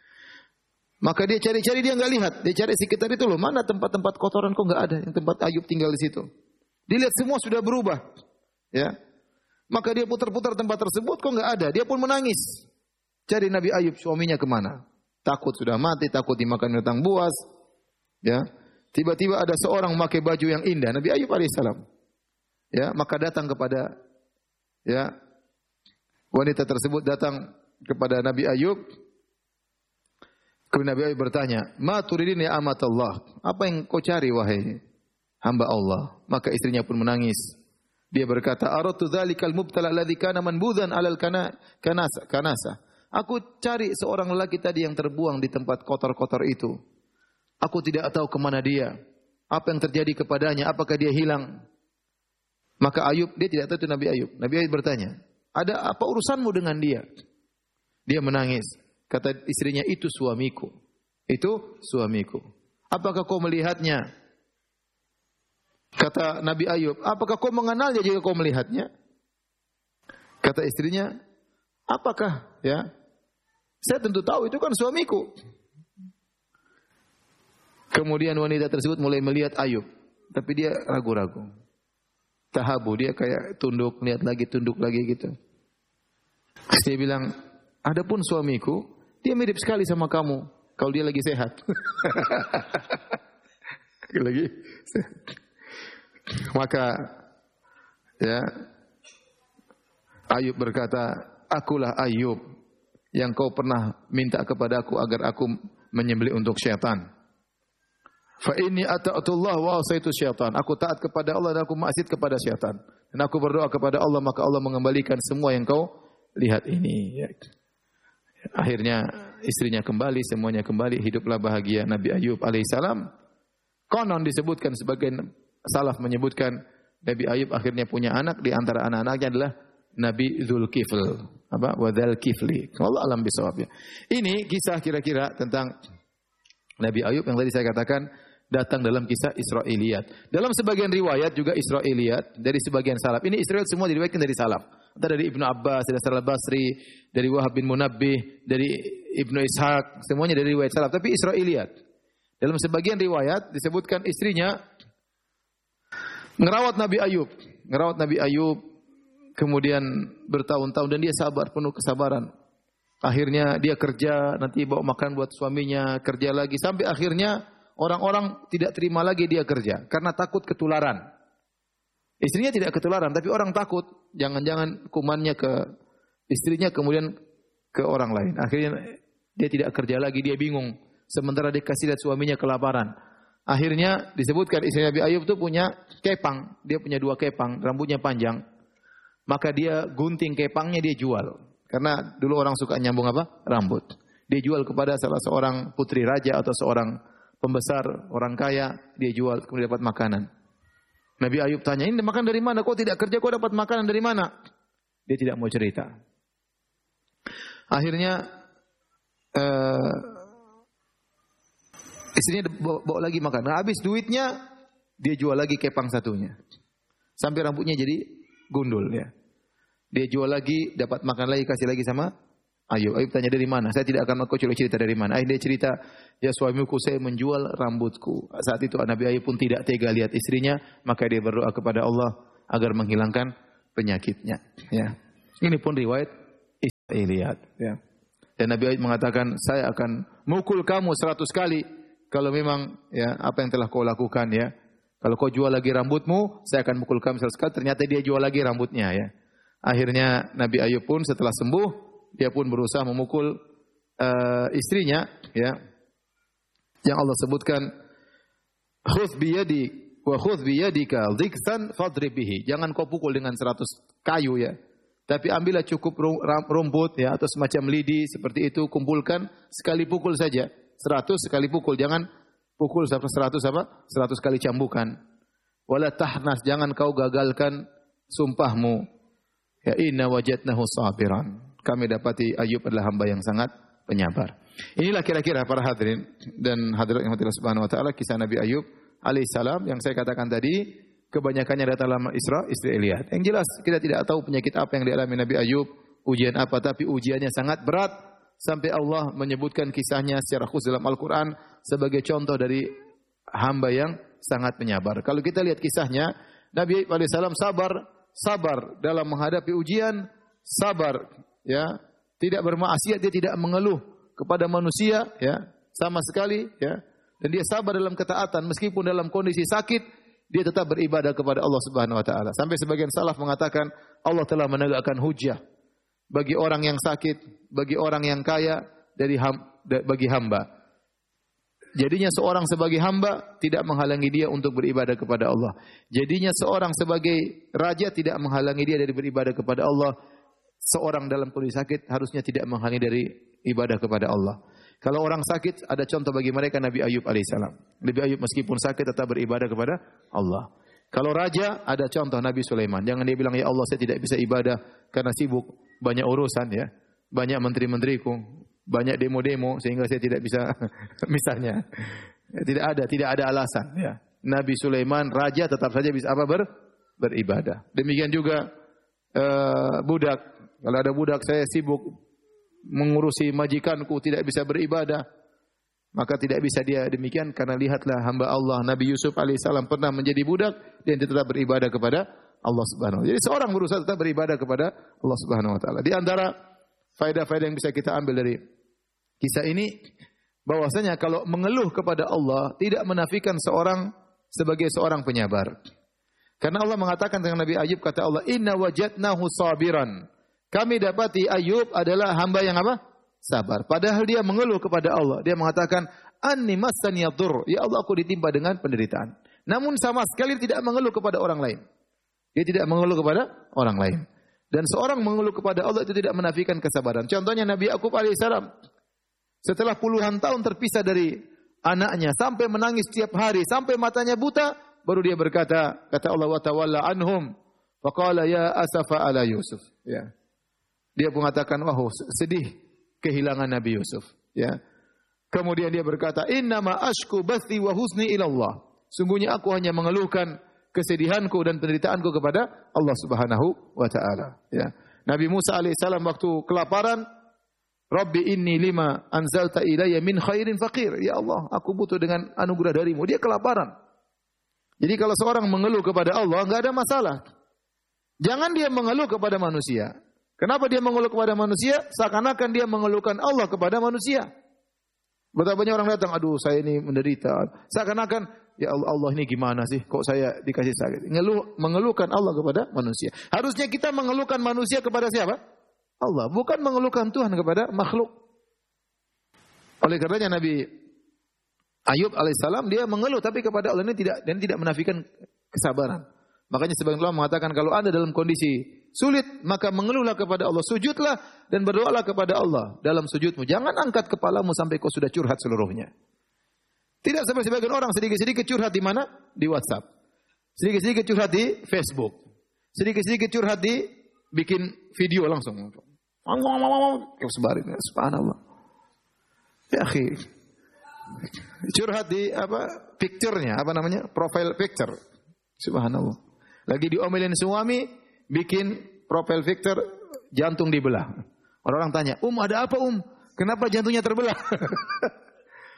Maka dia cari-cari, dia enggak lihat. Dia cari sekitar itu loh, mana tempat-tempat kotoran kok enggak ada. Yang tempat Ayub tinggal di situ. Dilihat semua sudah berubah. Ya. Maka dia putar-putar tempat tersebut kok enggak ada. Dia pun menangis. Cari Nabi Ayub, suaminya kemana? Takut sudah mati, takut dimakan binatang buas. Ya. Tiba-tiba ada seorang memakai baju yang indah, Nabi Ayub alaihissalam. Ya, maka datang kepada ya wanita tersebut datang kepada Nabi Ayub. Kemudian Nabi Ayub bertanya, "Ma turidin ya amatullah?" Apa yang kau cari wahai hamba Allah? Maka istrinya pun menangis. Dia berkata, "Aratu dzalikal mubtala alladzi kana manbudhan 'alal kanasa." Aku cari seorang lelaki tadi yang terbuang di tempat kotor-kotor itu. Aku tidak tahu kemana dia. Apa yang terjadi kepadanya? Apakah dia hilang? Maka Ayub, dia tidak tahu itu Nabi Ayub. Nabi Ayub bertanya, "Ada apa urusanmu dengan dia?" Dia menangis. Kata istrinya, "Itu suamiku. Itu suamiku. Apakah kau melihatnya?" Kata Nabi Ayub, "Apakah kau mengenalnya jika kau melihatnya?" Kata istrinya, "Apakah ya? Saya tentu tahu itu kan suamiku." Kemudian wanita tersebut mulai melihat Ayub, tapi dia ragu-ragu. Tahabu, dia kayak tunduk lagi gitu. Terus dia bilang, "Adapun suamiku, dia mirip sekali sama kamu kalau dia lagi sehat." Lagi sehat. Maka ya Ayub berkata, "Akulah Ayub yang kau pernah minta kepadaku agar aku menyembelih untuk syaitan. Fa inni ata'atullah wa asaitu syaitan." Aku taat kepada Allah dan aku maksiat kepada syaitan. Dan aku berdoa kepada Allah, maka Allah mengembalikan semua yang kau lihat ini. Ya. Akhirnya istrinya kembali, semuanya kembali, hiduplah bahagia Nabi Ayub alaihissalam. Konon disebutkan, sebagian salaf menyebutkan Nabi Ayub akhirnya punya anak, di antara anak-anaknya adalah Nabi Dzulkifl. Apa? Wa dzalkifli. Wallahu alam bisawab. Ini kisah kira-kira tentang Nabi Ayub yang tadi saya katakan datang dalam kisah Israiliyat. Dalam sebagian riwayat juga Israiliyat dari sebagian salaf. Ini Israiliyat semua diriwayatkan dari salaf. Entah dari Ibnu Abbas, dari Hasan al-Basri, dari Wahab bin Munabbih, dari Ibnu Ishaq, semuanya dari riwayat salaf, tapi Israiliyat. Dalam sebagian riwayat disebutkan istrinya ngerawat Nabi Ayub, kemudian bertahun-tahun dan dia sabar, penuh kesabaran. Akhirnya dia kerja, nanti bawa makan buat suaminya, kerja lagi sampai akhirnya orang-orang tidak terima lagi dia kerja karena takut ketularan. Istrinya tidak ketularan, tapi orang takut jangan-jangan kumannya ke istrinya kemudian ke orang lain. Akhirnya dia tidak kerja lagi, dia bingung. Sementara dia kasih lihat suaminya kelaparan. Akhirnya disebutkan istri Nabi Ayub itu punya kepang, dia punya 2 kepang, rambutnya panjang. Maka dia gunting kepangnya, dia jual. Karena dulu orang suka nyambung apa? Rambut. Dia jual kepada salah seorang putri raja atau seorang pembesar, orang kaya, dia jual kemudian dapat makanan. Nabi Ayub tanya, "Ini makan dari mana? Kau tidak kerja, kau dapat makanan dari mana?" Dia tidak mau cerita. Akhirnya istrinya bawa lagi makan. Nah, habis duitnya dia jual lagi kepang satunya. Sampai rambutnya jadi gundul ya. Dia jual lagi, dapat makan lagi, kasih lagi sama Ayub. Ayub tanya, "Dari mana?" "Saya tidak akan mengaku cerita dari mana." Akhirnya dia cerita, "Ya suamiku, saya menjual rambutku." Saat itu Nabi Ayub pun tidak tega lihat istrinya, maka dia berdoa kepada Allah agar menghilangkan penyakitnya. Ya. Ini pun riwayat Israiliyat. Ya. Dan Nabi Ayub mengatakan, saya akan mukul kamu 100 kali kalau memang ya apa yang telah kau lakukan ya. Kalau kau jual lagi rambutmu, saya akan mukul kamu 100 kali. Ternyata dia jual lagi rambutnya ya. Akhirnya Nabi Ayub pun setelah sembuh, dia pun berusaha memukul istrinya ya. Yang Allah sebutkan, khudh biyadi wa khudh biyadika dhiksan fadrib bihi. Jangan kau pukul dengan 100 kayu ya. Tapi ambillah cukup rumput ya atau semacam lidi seperti itu, kumpulkan sekali pukul saja. 100 sekali pukul, jangan pukul 100 apa? 100 kali cambukan. Wala tahnas, jangan kau gagalkan sumpahmu. Ya inna wajadnahu sabiran. Kami dapati Ayub adalah hamba yang sangat penyabar. Inilah kira-kira para hadirin dan hadirat yang Allah Subhanahu wa taala kisah Nabi Ayub alaihissalam yang saya katakan tadi, kebanyakannya datang dalam Israiliyat. Yang jelas kita tidak tahu penyakit apa yang dialami Nabi Ayub, ujian apa, tapi ujiannya sangat berat sampai Allah menyebutkan kisahnya secara khusus dalam Al-Qur'an sebagai contoh dari hamba yang sangat penyabar. Kalau kita lihat kisahnya, Nabi Ayub alaihissalam sabar dalam menghadapi ujian, sabar ya, tidak bermaksiat, dia tidak mengeluh kepada manusia ya, sama sekali ya. Dan dia sabar dalam ketaatan meskipun dalam kondisi sakit, dia tetap beribadah kepada Allah Subhanahu wa taala. Sampai sebagian salaf mengatakan Allah telah menegakkan hujjah bagi orang yang sakit, bagi orang yang kaya bagi hamba. Jadinya seorang sebagai hamba tidak menghalangi dia untuk beribadah kepada Allah. Jadinya seorang sebagai raja tidak menghalangi dia dari beribadah kepada Allah. Seorang dalam kondisi sakit harusnya tidak menghalangi dari ibadah kepada Allah. Kalau orang sakit, ada contoh bagi mereka Nabi Ayub alaihissalam. Nabi Ayub meskipun sakit tetap beribadah kepada Allah. Kalau raja, ada contoh Nabi Sulaiman. Jangan dia bilang, ya Allah saya tidak bisa ibadah karena sibuk, banyak urusan ya, banyak menteri-menteriku, banyak demo-demo sehingga saya tidak bisa misalnya. Tidak ada alasan ya. Nabi Sulaiman raja tetap saja bisa beribadah. Demikian juga budak. Kalau ada budak, saya sibuk mengurusi majikanku, tidak bisa beribadah, maka tidak bisa dia demikian. Karena lihatlah hamba Allah Nabi Yusuf alaihissalam pernah menjadi budak dan dia tetap beribadah kepada Allah Subhanahu wa taala. Jadi seorang berusaha tetap beribadah kepada Allah Subhanahu wa taala. Di antara faedah-faedah yang bisa kita ambil dari kisah ini, bahwasanya kalau mengeluh kepada Allah tidak menafikan seorang sebagai seorang penyabar. Karena Allah mengatakan dengan Nabi Ayub, kata Allah, inna wajadnahu sabiran. Kami dapati Ayub adalah hamba yang apa? Sabar. Padahal dia mengeluh kepada Allah. Dia mengatakan, anni massani yadur. Ya Allah, aku ditimpa dengan penderitaan. Namun sama sekali tidak mengeluh kepada orang lain. Dia tidak mengeluh kepada orang lain. Dan seorang mengeluh kepada Allah itu tidak menafikan kesabaran. Contohnya Nabi Yakub alaihissalam. Setelah puluhan tahun terpisah dari anaknya, sampai menangis setiap hari, sampai matanya buta, baru dia berkata, kata Allah, wa tawalla anhum. Wa qala ya asafa ala Yusuf. Ya. Dia mengatakan, wah sedih kehilangan Nabi Yusuf. Ya. Kemudian dia berkata, innama ashku bathi wa husni ilallah. Sungguhnya aku hanya mengeluhkan kesedihanku dan penderitaanku kepada Allah Subhanahu wa taala. Ya. Nabi Musa alaihissalam waktu kelaparan, Rabbi inni lima anzalta ilayya min khairin faqir. Ya Allah, aku butuh dengan anugerah darimu. Dia kelaparan. Jadi kalau seorang mengeluh kepada Allah, enggak ada masalah. Jangan dia mengeluh kepada manusia. Kenapa dia mengeluh kepada manusia? Seakan-akan dia mengeluhkan Allah kepada manusia. Betapa banyak orang datang, aduh saya ini menderita. Seakan-akan, ya Allah, Allah ini gimana sih? Kok saya dikasih sakit? Mengeluhkan Allah kepada manusia. Harusnya kita mengeluhkan manusia kepada siapa? Allah. Bukan mengeluhkan Tuhan kepada makhluk. Oleh karenanya Nabi Ayub alaihissalam dia mengeluh, tapi kepada Allah ini tidak menafikan kesabaran. Makanya sebagian ulama mengatakan kalau Anda dalam kondisi sulit, maka mengeluhlah kepada Allah, sujudlah dan berdoalah kepada Allah dalam sujudmu. Jangan angkat kepalamu sampai kau sudah curhat seluruhnya. Tidak seperti sebagian orang sedikit-sedikit curhat di mana? Di WhatsApp. Sedikit-sedikit curhat di Facebook. Sedikit-sedikit curhat di bikin video langsung. Sebarin, subhanallah. Ya akhi. Curhat di picture-nya, profile picture. Subhanallah. Lagi diomelin suami, bikin profile picture jantung dibelah. Orang tanya, ada apa Kenapa jantungnya terbelah?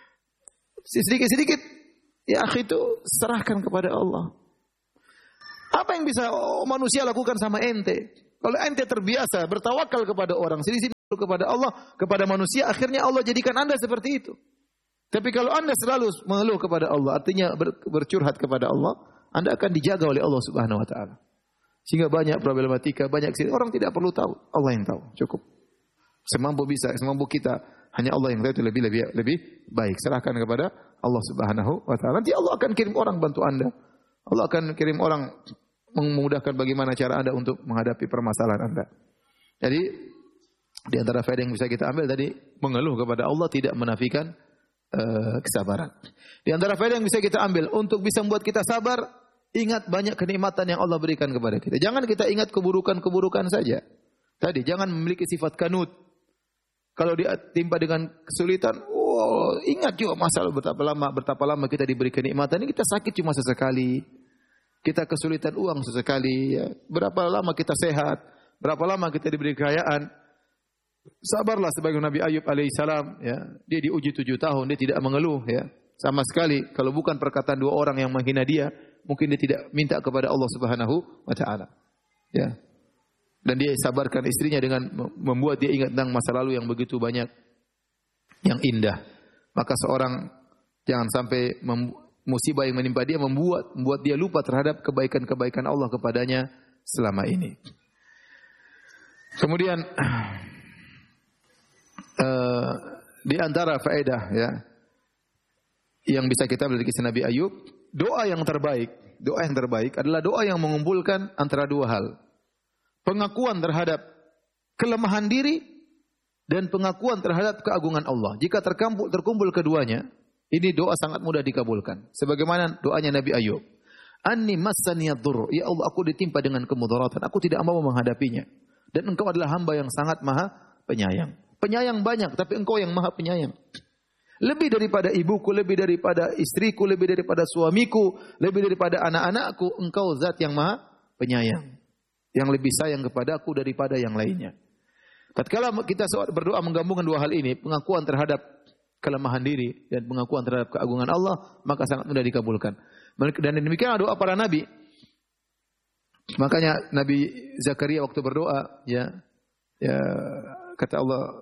Sedikit-sedikit, ya akhi itu serahkan kepada Allah. Apa yang bisa manusia lakukan sama ente? Kalau ente terbiasa bertawakal kepada orang, sini-sini kepada Allah, kepada manusia, akhirnya Allah jadikan Anda seperti itu. Tapi kalau Anda selalu mengeluh kepada Allah, artinya bercurhat kepada Allah, Anda akan dijaga oleh Allah Subhanahu wa taala. Sehingga banyak problematika, banyak orang tidak perlu tahu, Allah yang tahu, cukup. Semampu kita, hanya Allah yang tahu itu lebih baik. Serahkan kepada Allah Subhanahu wa taala. Nanti Allah akan kirim orang bantu Anda. Allah akan kirim orang memudahkan bagaimana cara Anda untuk menghadapi permasalahan Anda. Jadi di antara faedah yang bisa kita ambil tadi, mengeluh kepada Allah tidak menafikan kesabaran. Di antara faedah yang bisa kita ambil untuk bisa membuat kita sabar, ingat banyak kenikmatan yang Allah berikan kepada kita. Jangan kita ingat keburukan-keburukan saja. Tadi jangan memiliki sifat kanut. Kalau ditimpa dengan kesulitan, ingat juga masalah betapa lama kita diberi kenikmatan. Ini kita sakit cuma sesekali. Kita kesulitan uang sesekali, ya. Berapa lama kita sehat, berapa lama kita diberi kekayaan. Sabarlah sebagai Nabi Ayub alaihissalam, ya. Dia diuji 7 tahun, dia tidak mengeluh, ya. Sama sekali, kalau bukan perkataan 2 orang yang menghina dia, mungkin dia tidak minta kepada Allah Subhanahu wa taala. Ya. Dan dia sabarkan istrinya dengan membuat dia ingat tentang masa lalu yang begitu banyak yang indah. Maka seorang jangan sampai musibah yang menimpa dia membuat dia lupa terhadap kebaikan-kebaikan Allah kepadanya selama ini. Kemudian di antara faedah, ya, yang bisa kita belajar dari kisah Nabi Ayub, doa yang terbaik adalah doa yang mengumpulkan antara 2 hal. Pengakuan terhadap kelemahan diri dan pengakuan terhadap keagungan Allah. Jika terkumpul keduanya, ini doa sangat mudah dikabulkan. Sebagaimana doanya Nabi Ayub. Anni massaniyad dhurr. Ya Allah, aku ditimpa dengan kemudaratan. Aku tidak mau menghadapinya. Dan engkau adalah hamba yang sangat maha penyayang. Penyayang banyak, tapi engkau yang maha penyayang. Lebih daripada ibuku, lebih daripada istriku, lebih daripada suamiku, lebih daripada anak-anakku, engkau zat yang maha penyayang. Yang lebih sayang kepada aku daripada yang lainnya. Tatkala kita berdoa menggabungkan 2 hal ini, pengakuan terhadap kelemahan diri dan pengakuan terhadap keagungan Allah, maka sangat mudah dikabulkan. Dan demikian doa para nabi. Makanya Nabi Zakaria waktu berdoa, ya kata Allah,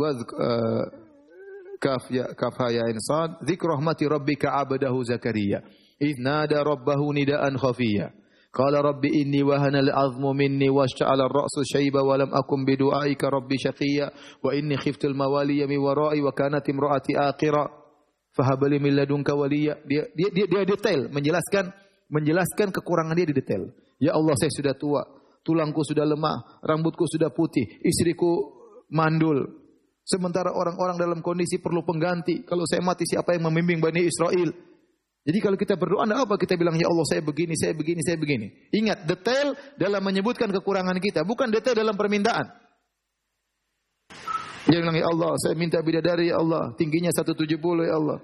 kaf ya insan, dzikru rahmati rabbika 'abdahu Zakaria, idz nada rabbahu nidaan khafiyya. Qala rabbi inni wahana al-'azmu minni washta'ala ar-ra'su shayba wa lam akun bi du'aika rabbi shaqiyya wa inni khiftu al-mawaliya min wara'i wa kanat imra'ati aqira fahab li min ladunka waliya. Dia detail menjelaskan kekurangan dia di detail. Ya Allah, saya sudah tua, tulangku sudah lemah, rambutku sudah putih, istriku mandul. Sementara orang-orang dalam kondisi perlu pengganti. Kalau saya mati, siapa yang membimbing Bani Israel? Jadi kalau kita berdoa, apa kita bilang, ya Allah saya begini, saya begini, saya begini. Ingat, detail dalam menyebutkan kekurangan kita, bukan detail dalam permintaan. Dia bilang, ya Allah saya minta bidadari, ya Allah tingginya 170, ya Allah.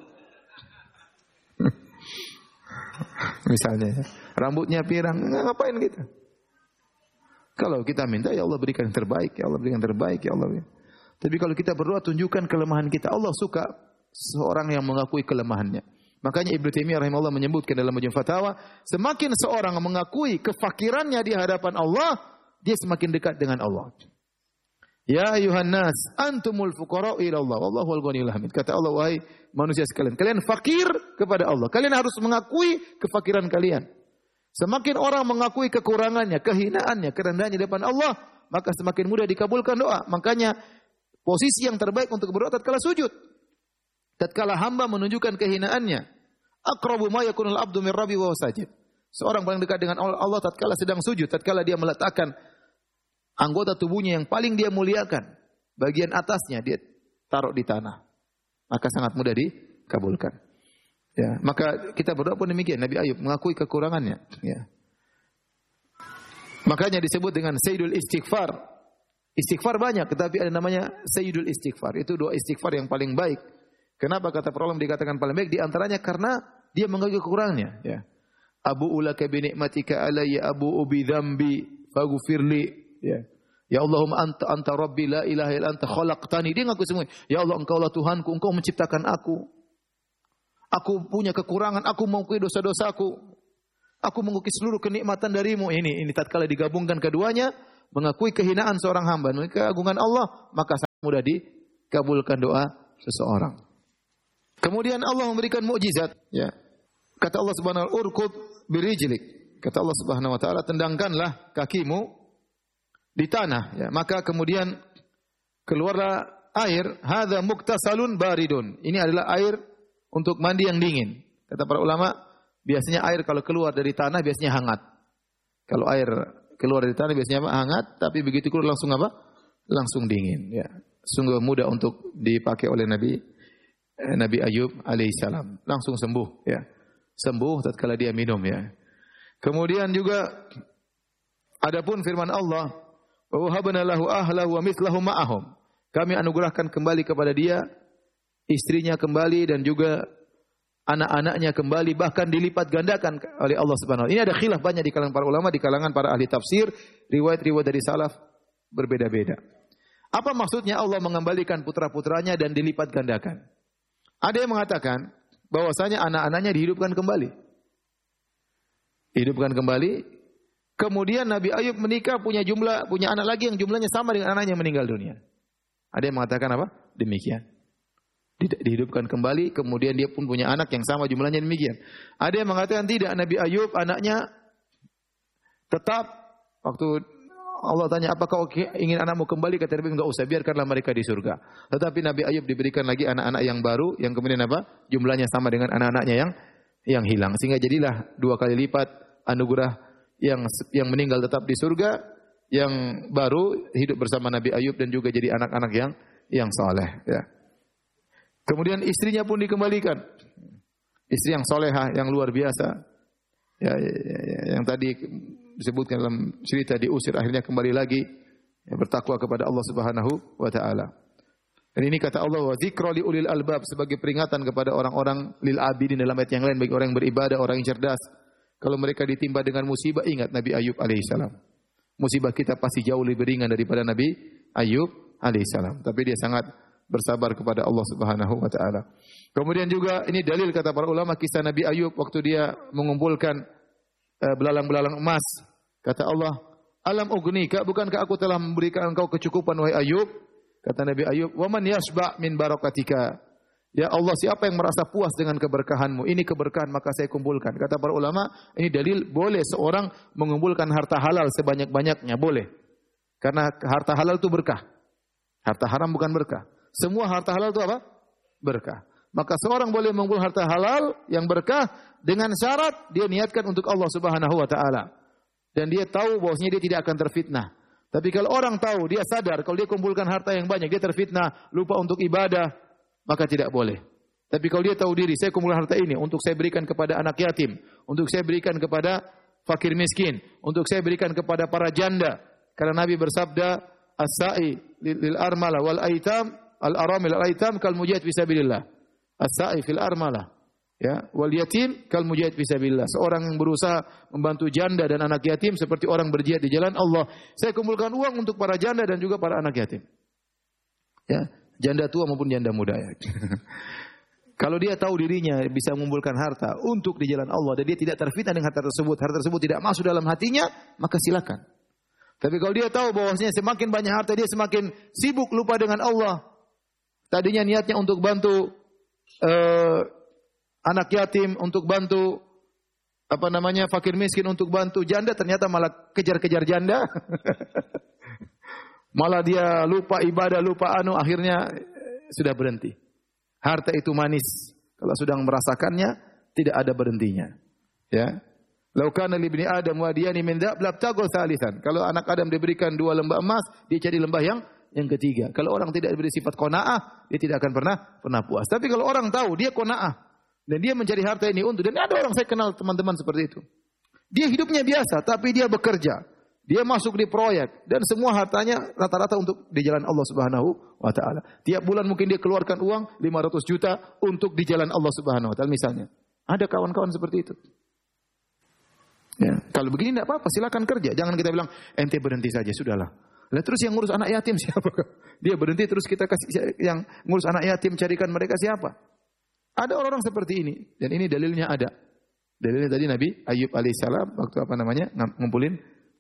Misalnya, rambutnya pirang, ngapain kita? Kalau kita minta, ya Allah berikan yang terbaik, ya Allah berikan yang terbaik, ya Allah. Tapi kalau kita berdoa, tunjukkan kelemahan kita. Allah suka seorang yang mengakui kelemahannya. Makanya Ibnu Taimiyah rahimahullah menyebutkan dalam Majmu' Fatawa, semakin seorang mengakui kefakirannya di hadapan Allah, dia semakin dekat dengan Allah. Ya ayuhan nas, antumul fuqara'u ila Allah, wallahu al-ghaniyul hamid. Kata Allah, wahai manusia sekalian, kalian fakir kepada Allah. Kalian harus mengakui kefakiran kalian. Semakin orang mengakui kekurangannya, kehinaannya, kerendahannya di depan Allah, maka semakin mudah dikabulkan doa. Makanya posisi yang terbaik untuk berdoa tatkala sujud. Tatkala hamba menunjukkan kehinaannya, aqrabu ma yakunul abdu min rabbi wa sajid. Seorang paling dekat dengan Allah tatkala sedang sujud, tatkala dia meletakkan anggota tubuhnya yang paling dia muliakan, bagian atasnya dia taruh di tanah. Maka sangat mudah dikabulkan. Ya, maka kita berdoa pun demikian. Nabi Ayub mengakui kekurangannya, ya. Makanya disebut dengan Sayyidul Istighfar. Istighfar banyak, tetapi ada namanya Sayyidul Istighfar. Itu doa istighfar yang paling baik. Kenapa kata para ulama dikatakan paling baik? Di antaranya karena dia mengakui kekurangannya, ya. Abu ulaka bi ni'matika alayya abu bi dzambi faghfirli, ya. Ya Allahumma anta rabbi la ilaha illa anta khalaqtani. Dia ngaku semua. Ya Allah, engkaulah Tuhanku, engkau menciptakan aku. Aku punya kekurangan, aku mengakui dosa-dosaku. Aku mengukir seluruh kenikmatan darimu. Ini tatkala digabungkan keduanya, mengakui kehinaan seorang hamba, keagungan Allah, maka sangat mudah dikabulkan doa seseorang. Kemudian Allah memberikan mukjizat, ya. Kata Allah Subhanahu wa taala, "Urkud birijlik." Kata Allah Subhanahu wa taala, tendangkanlah kakimu di tanah, ya. Maka kemudian keluarlah air, hadza muktasalun baridun. Ini adalah air untuk mandi yang dingin. Kata para ulama, biasanya air kalau keluar dari tanah biasanya hangat. Kalau air keluar dari tanah biasanya hangat, tapi begitu keluar langsung apa? Langsung dingin, ya. Sungguh mudah untuk dipakai oleh Nabi Ayub alaihissalam. Langsung sembuh, ya. Sembuh tatkala dia minum, ya. Kemudian juga adapun firman Allah, "Wa wahabna lahu ahlahu wa mithlahu ma'ahum." Kami anugerahkan kembali kepada dia istrinya kembali dan juga anak-anaknya kembali, bahkan dilipat gandakan oleh Allah Subhanahu wa taala. Ini ada khilaf banyak di kalangan para ulama, di kalangan para ahli tafsir, riwayat-riwayat dari salaf berbeda-beda. Apa maksudnya Allah mengembalikan putra-putranya dan dilipat gandakan? Ada yang mengatakan bahwasanya anak-anaknya dihidupkan kembali. Hidupkan kembali. Kemudian Nabi Ayub menikah, punya anak lagi yang jumlahnya sama dengan anaknya yang meninggal dunia. Ada yang mengatakan apa? Demikian. Dihidupkan kembali, kemudian dia pun punya anak yang sama jumlahnya demikian. Ada yang mengatakan tidak, Nabi Ayub anaknya tetap waktu Allah tanya, apakah ingin anakmu kembali? Kata Nabi, enggak usah, biarkanlah mereka di surga. Tetapi Nabi Ayub diberikan lagi anak-anak yang baru, yang kemudian apa? Jumlahnya sama dengan anak-anaknya yang hilang. Sehingga jadilah 2 kali lipat anugerah yang meninggal tetap di surga, yang baru hidup bersama Nabi Ayub dan juga jadi anak-anak yang saleh, ya. Kemudian istrinya pun dikembalikan. Istri yang solehah, yang luar biasa. Ya, yang tadi disebutkan dalam cerita diusir, akhirnya kembali lagi, ya, bertakwa kepada Allah Subhanahu wa taala. Dan ini kata Allah, wa dzikra li ulil albab, sebagai peringatan kepada orang-orang lil abidin, dalam ayat yang lain, bagi orang yang beribadah, orang yang cerdas. Kalau mereka ditimpa dengan musibah, ingat Nabi Ayub alaihissalam. Musibah kita pasti jauh lebih ringan daripada Nabi Ayub alaihissalam. Tapi dia sangat bersabar kepada Allah Subhanahu wa taala. Kemudian juga ini dalil kata para ulama kisah Nabi Ayub waktu dia mengumpulkan belalang-belalang emas. Kata Allah, "Alam ugnika, bukankah aku telah memberikan engkau kecukupan wahai Ayub?" Kata Nabi Ayub, "Wa man yasba' min barakatika." Ya Allah, siapa yang merasa puas dengan keberkahanmu? Ini keberkahan maka saya kumpulkan. Kata para ulama, ini dalil boleh seorang mengumpulkan harta halal sebanyak-banyaknya, boleh. Karena harta halal itu berkah. Harta haram bukan berkah. Semua harta halal itu apa? Berkah. Maka seorang boleh mengumpul harta halal yang berkah dengan syarat dia niatkan untuk Allah Subhanahu wa taala. Dan dia tahu bahwasanya dia tidak akan terfitnah. Tapi kalau orang tahu, dia sadar kalau dia kumpulkan harta yang banyak, dia terfitnah, lupa untuk ibadah, maka tidak boleh. Tapi kalau dia tahu diri, saya kumpulkan harta ini untuk saya berikan kepada anak yatim, untuk saya berikan kepada fakir miskin, untuk saya berikan kepada para janda. Karena Nabi bersabda, "As-sa'i lil armala wal aitam, al-aramil al-aitam kal mujahid fi sabilillah." As-sa'i fil armalah, ya, wal yatim kal mujahid fi sabilillah. Seorang yang berusaha membantu janda dan anak yatim seperti orang berjihad di jalan Allah. Saya kumpulkan uang untuk para janda dan juga para anak yatim. Ya, janda tua maupun janda muda, ya. Kalau dia tahu dirinya bisa mengumpulkan harta untuk di jalan Allah dan dia tidak terfitnah dengan harta tersebut tidak masuk dalam hatinya, maka silakan. Tapi kalau dia tahu bahwasanya semakin banyak harta dia semakin sibuk lupa dengan Allah. Tadinya niatnya untuk bantu anak yatim, untuk bantu fakir miskin, untuk bantu janda, ternyata malah kejar-kejar janda. Malah dia lupa ibadah, lupa akhirnya sudah berhenti. Harta itu manis, kalau sudah merasakannya tidak ada berhentinya. Ya. Lau kana li ibni Adam wadiyani min dhahab labtagha thalithan. Kalau anak Adam diberikan 2 lembah emas, dia cari lembah yang ketiga. Kalau orang tidak diberi sifat qanaah, dia tidak akan pernah puas. Tapi kalau orang tahu dia qanaah dan dia mencari harta ini untuk, dan ada orang saya kenal teman-teman seperti itu. Dia hidupnya biasa tapi dia bekerja. Dia masuk di proyek dan semua hartanya rata-rata untuk di jalan Allah Subhanahu wa taala. Tiap bulan mungkin dia keluarkan uang 500 juta untuk di jalan Allah Subhanahu wa taala misalnya. Ada kawan-kawan seperti itu. Ya, kalau begini tidak apa-apa, silakan kerja. Jangan kita bilang ente berhenti saja, sudahlah. Lah terus yang ngurus anak yatim siapa? Dia berhenti terus kita kasih yang ngurus anak yatim, carikan mereka siapa? Ada orang-orang seperti ini dan ini dalilnya ada. Dalilnya tadi Nabi Ayub alaihissalam waktu ngumpulin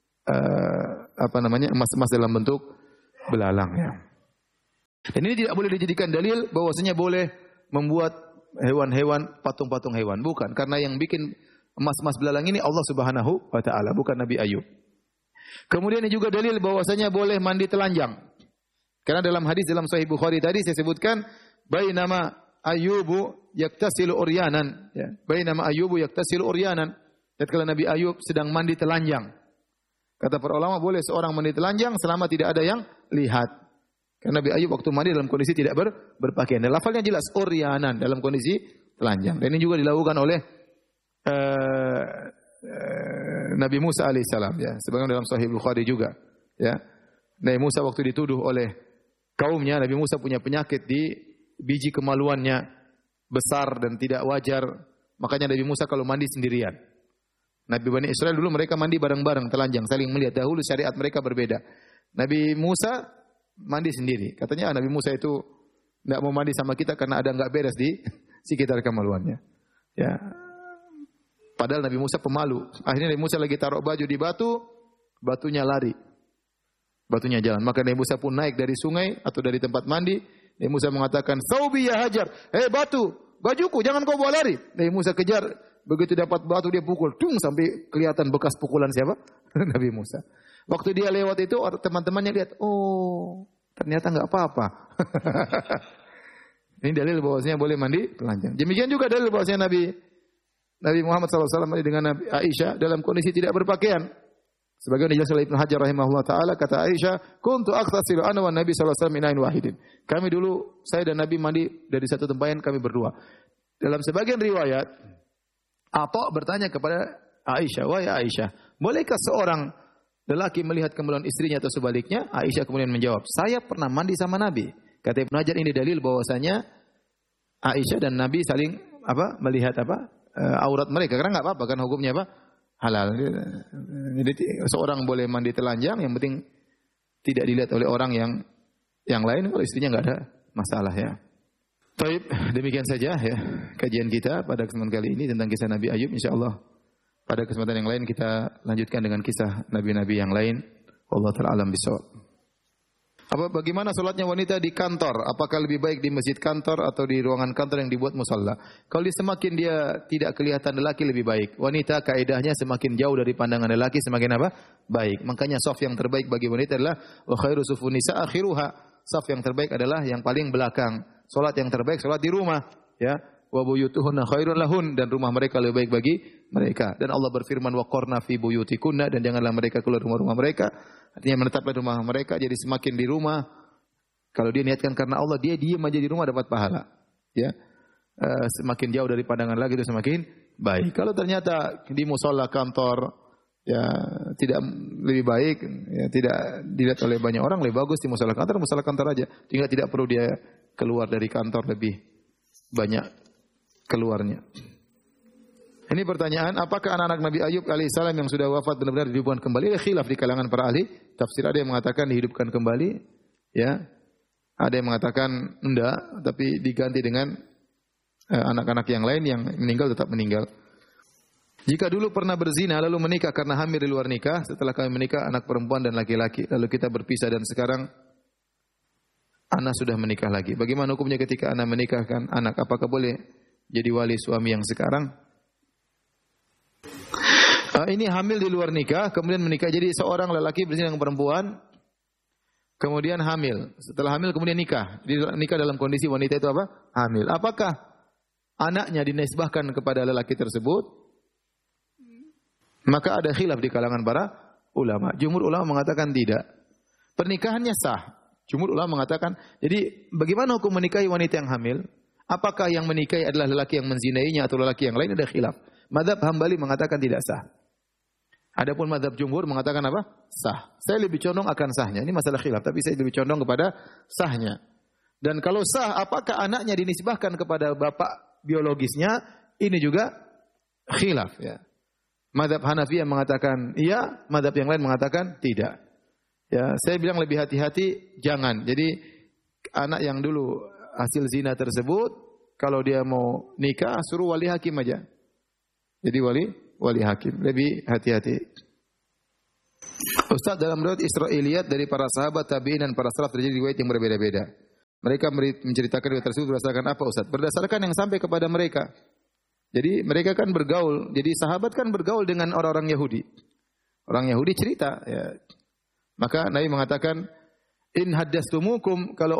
emas-emas dalam bentuk belalang ya. Dan ini tidak boleh dijadikan dalil bahwasanya boleh membuat hewan-hewan, patung-patung hewan. Bukan, karena yang bikin emas-emas belalang ini Allah Subhanahu wa taala, bukan Nabi Ayub. Kemudian ini juga dalil bahwasanya boleh mandi telanjang. Karena dalam hadis dalam Sahih Bukhari tadi saya sebutkan bainama Ayyubu yaktasilu uryanan, ya. Bainama Ayyubu yaktasilu uryanan. Tatkala Nabi Ayub sedang mandi telanjang. Kata para ulama boleh seorang mandi telanjang selama tidak ada yang lihat. Karena Nabi Ayub waktu mandi dalam kondisi tidak berpakaian. Dan lafalnya jelas uryanan dalam kondisi telanjang. Dan ini juga dilakukan oleh Nabi Musa alaihissalam ya, sebagaimana dalam Sahih Bukhari juga ya. Nabi Musa waktu dituduh oleh kaumnya, Nabi Musa punya penyakit di biji kemaluannya besar dan tidak wajar, makanya Nabi Musa kalau mandi sendirian. Nabi Bani Israel dulu mereka mandi bareng-bareng telanjang, saling melihat. Dahulu syariat mereka berbeda. Nabi Musa mandi sendiri. Katanya Nabi Musa itu tidak mau mandi sama kita karena ada enggak beres di sekitar kemaluannya. Ya. Padahal Nabi Musa pemalu. Akhirnya Nabi Musa lagi taruh baju di batu, batunya lari. Batunya jalan. Maka Nabi Musa pun naik dari sungai atau dari tempat mandi. Nabi Musa mengatakan, "Thawbi ya Hajar." "Hei batu, bajuku jangan kau bawa lari." Nabi Musa kejar. Begitu dapat batu dia pukul, tung sampai kelihatan bekas pukulan siapa? Nabi Musa. Waktu dia lewat itu teman-temannya lihat, "Oh, ternyata enggak apa-apa." Ini dalil bahwasanya boleh mandi telanjang. Demikian juga dalil bahwasanya Nabi Muhammad SAW dengan Nabi Aisyah dalam kondisi tidak berpakaian. Sebagaimana dijelaskan oleh Ibnu Hajar rahimahullah taala, kata Aisyah, "Kuntu aqtasilu ana wan Nabi sallallahu alaihi wasallam min ain wahidin." Kami dulu saya dan Nabi mandi dari satu tempayan kami berdua. Dalam sebagian riwayat Atha bertanya kepada Aisyah, "Wahai Aisyah, bolehkah seorang lelaki melihat kemaluan istrinya atau sebaliknya?" Aisyah kemudian menjawab, "Saya pernah mandi sama Nabi." Kata Ibnu Hajar, ini dalil bahwasanya Aisyah dan Nabi saling melihat aurat mereka, karena enggak apa-apa kan hukumnya halal. Jadi seorang boleh mandi telanjang, yang penting tidak dilihat oleh orang yang lain. Kalau istrinya enggak ada masalah ya. Baik, demikian saja ya kajian kita pada kesempatan kali ini tentang kisah Nabi Ayub. Insyaallah pada kesempatan yang lain kita lanjutkan dengan kisah nabi-nabi yang lain. Wallahu ta'ala alam bisawab. Bagaimana salatnya wanita di kantor? Apakah lebih baik di masjid kantor atau di ruangan kantor yang dibuat musalla? Kalau semakin dia tidak kelihatan lelaki lebih baik. Wanita kaidahnya semakin jauh dari pandangan lelaki semakin baik. Makanya shaf yang terbaik bagi wanita adalah wa khairu sufun nisa akhiruha. Shaf yang terbaik adalah yang paling belakang. Salat yang terbaik salat di rumah, ya. Wa buyutuhunna khairun lahun, dan rumah mereka lebih baik bagi mereka. Dan Allah berfirman wa qarna fi buyutikunna, dan janganlah mereka keluar rumah-rumah mereka. Artinya menetaplah di rumah mereka. Jadi semakin di rumah, kalau dia niatkan karena Allah, dia diam aja di rumah dapat pahala. Ya, semakin jauh dari pandangan lagi itu semakin baik. Kalau ternyata di musala kantor, ya tidak lebih baik, ya, tidak dilihat oleh banyak orang, lebih bagus di musala kantor aja. Tinggal tidak perlu dia keluar dari kantor lebih banyak keluarnya. Ini pertanyaan, apakah anak-anak Nabi Ayub alaihissalam yang sudah wafat benar-benar dihidupkan kembali? Ada khilaf di kalangan para ahli tafsir. Ada yang mengatakan dihidupkan kembali, ya. Ada yang mengatakan enggak, tapi diganti dengan anak-anak yang lain yang meninggal tetap meninggal. Jika dulu pernah berzina lalu menikah karena hamil di luar nikah, setelah kami menikah anak perempuan dan laki-laki, lalu kita berpisah dan sekarang anak sudah menikah lagi. Bagaimana hukumnya ketika anak menikahkan anak? Apakah boleh jadi wali suami yang sekarang? Ini hamil di luar nikah, kemudian menikah. Jadi seorang lelaki berzina dengan perempuan, kemudian hamil. Setelah hamil kemudian nikah. Jadi nikah dalam kondisi wanita itu hamil. Apakah anaknya dinisbahkan kepada lelaki tersebut? Maka ada khilaf di kalangan para ulama. Jumhur ulama mengatakan tidak. Pernikahannya sah. Jumhur ulama mengatakan, jadi bagaimana hukum menikahi wanita yang hamil? Apakah yang menikahi adalah lelaki yang menzinainya atau lelaki yang lain? Ada khilaf. Mazhab Hambali mengatakan tidak sah. Adapun mazhab jumhur mengatakan sah. Saya lebih condong akan sahnya. Ini masalah khilaf, tapi saya lebih condong kepada sahnya. Dan kalau sah, apakah anaknya dinisbahkan kepada bapak biologisnya? Ini juga khilaf, ya. Mazhab Hanafiyah mengatakan iya, mazhab yang lain mengatakan tidak. Ya, saya bilang lebih hati-hati, jangan. Jadi anak yang dulu hasil zina tersebut, kalau dia mau nikah, suruh wali hakim aja. Jadi wali hakim. Lebih hati-hati. Ustaz, dalam riwayat Israiliyat dari para sahabat tabi'in dan para salaf terjadi riwayat yang berbeda-beda. Mereka menceritakan riwayat tersebut berdasarkan apa, Ustaz? Berdasarkan yang sampai kepada mereka. Jadi mereka kan bergaul. Jadi sahabat kan bergaul dengan orang-orang Yahudi. Orang Yahudi cerita, ya. Maka Nabi mengatakan, in haddatsumukum, kalau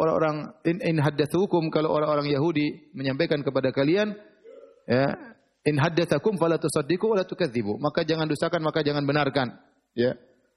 orang-orang Yahudi menyampaikan kepada kalian, ya, in haddatsakum fala tusaddiqu wa la tukadzibu. Maka jangan dustakan, maka jangan benarkan, ya.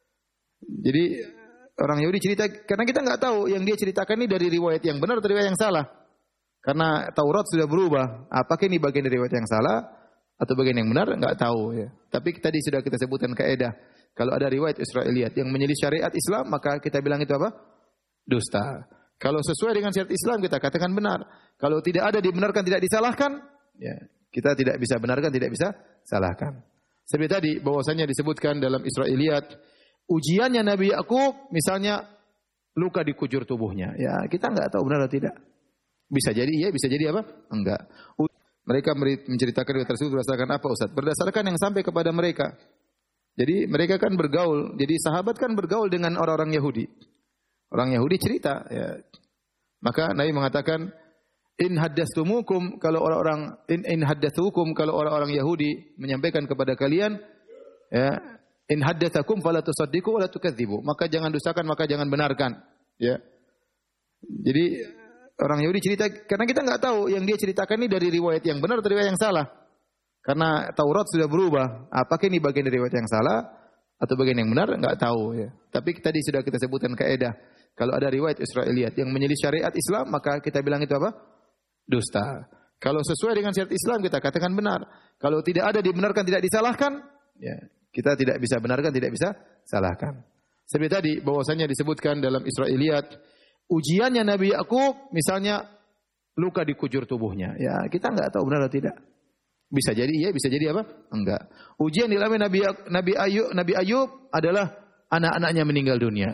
Jadi orang Yahudi cerita, karena kita enggak tahu yang dia ceritakan ini dari riwayat yang benar atau riwayat yang salah. Karena Taurat sudah berubah. Apakah ini bagian dari riwayat yang salah atau bagian yang benar? Enggak tahu, ya. Tapi tadi sudah kita sebutkan kaidah. Kalau ada riwayat Israiliyat yang menyelisih syariat Islam, maka kita bilang itu apa? Dusta. Kalau sesuai dengan syariat Islam, kita katakan benar. Kalau tidak ada dibenarkan, tidak disalahkan, ya, kita tidak bisa benarkan, tidak bisa salahkan. Seperti tadi bahwasanya disebutkan dalam Israiliyat, ujiannya Nabi Yakub misalnya luka di kujur tubuhnya. Ya, kita enggak tahu benar atau tidak. Bisa jadi iya, bisa jadi apa? Enggak. Mereka menceritakan riwayat tersebut berdasarkan apa, Ustaz? Berdasarkan yang sampai kepada mereka. Jadi mereka kan bergaul. Jadi sahabat kan bergaul dengan orang-orang Yahudi. Orang Yahudi cerita, ya. Maka Nabi mengatakan, in haddatsumukum, kalau orang-orang Yahudi menyampaikan kepada kalian, ya, in haddatsakum fala tusaddiqu wa la tukadzibu. Maka jangan dustakan, maka jangan benarkan, ya. Jadi orang Yahudi cerita, karena kita enggak tahu yang dia ceritakan ini dari riwayat yang benar atau riwayat yang salah. Karena Taurat sudah berubah. Apakah ini bagian dari riwayat yang salah atau bagian yang benar? Enggak tahu, ya. Tapi tadi sudah kita sebutkan kaidah. Kalau ada riwayat Israiliyat yang menyelisih syariat Islam, maka kita bilang itu apa? Dusta. Kalau sesuai dengan syariat Islam, kita katakan benar. Kalau tidak ada dibenarkan, tidak disalahkan, ya, kita tidak bisa benarkan, tidak bisa salahkan. Seperti tadi bahwasanya disebutkan dalam Israiliyat, ujiannya Nabi Yakub misalnya luka di kujur tubuhnya. Ya, kita enggak tahu benar atau tidak. Bisa jadi iya, bisa jadi apa? Enggak. Ujian dialami Nabi Ayub adalah anak-anaknya meninggal dunia.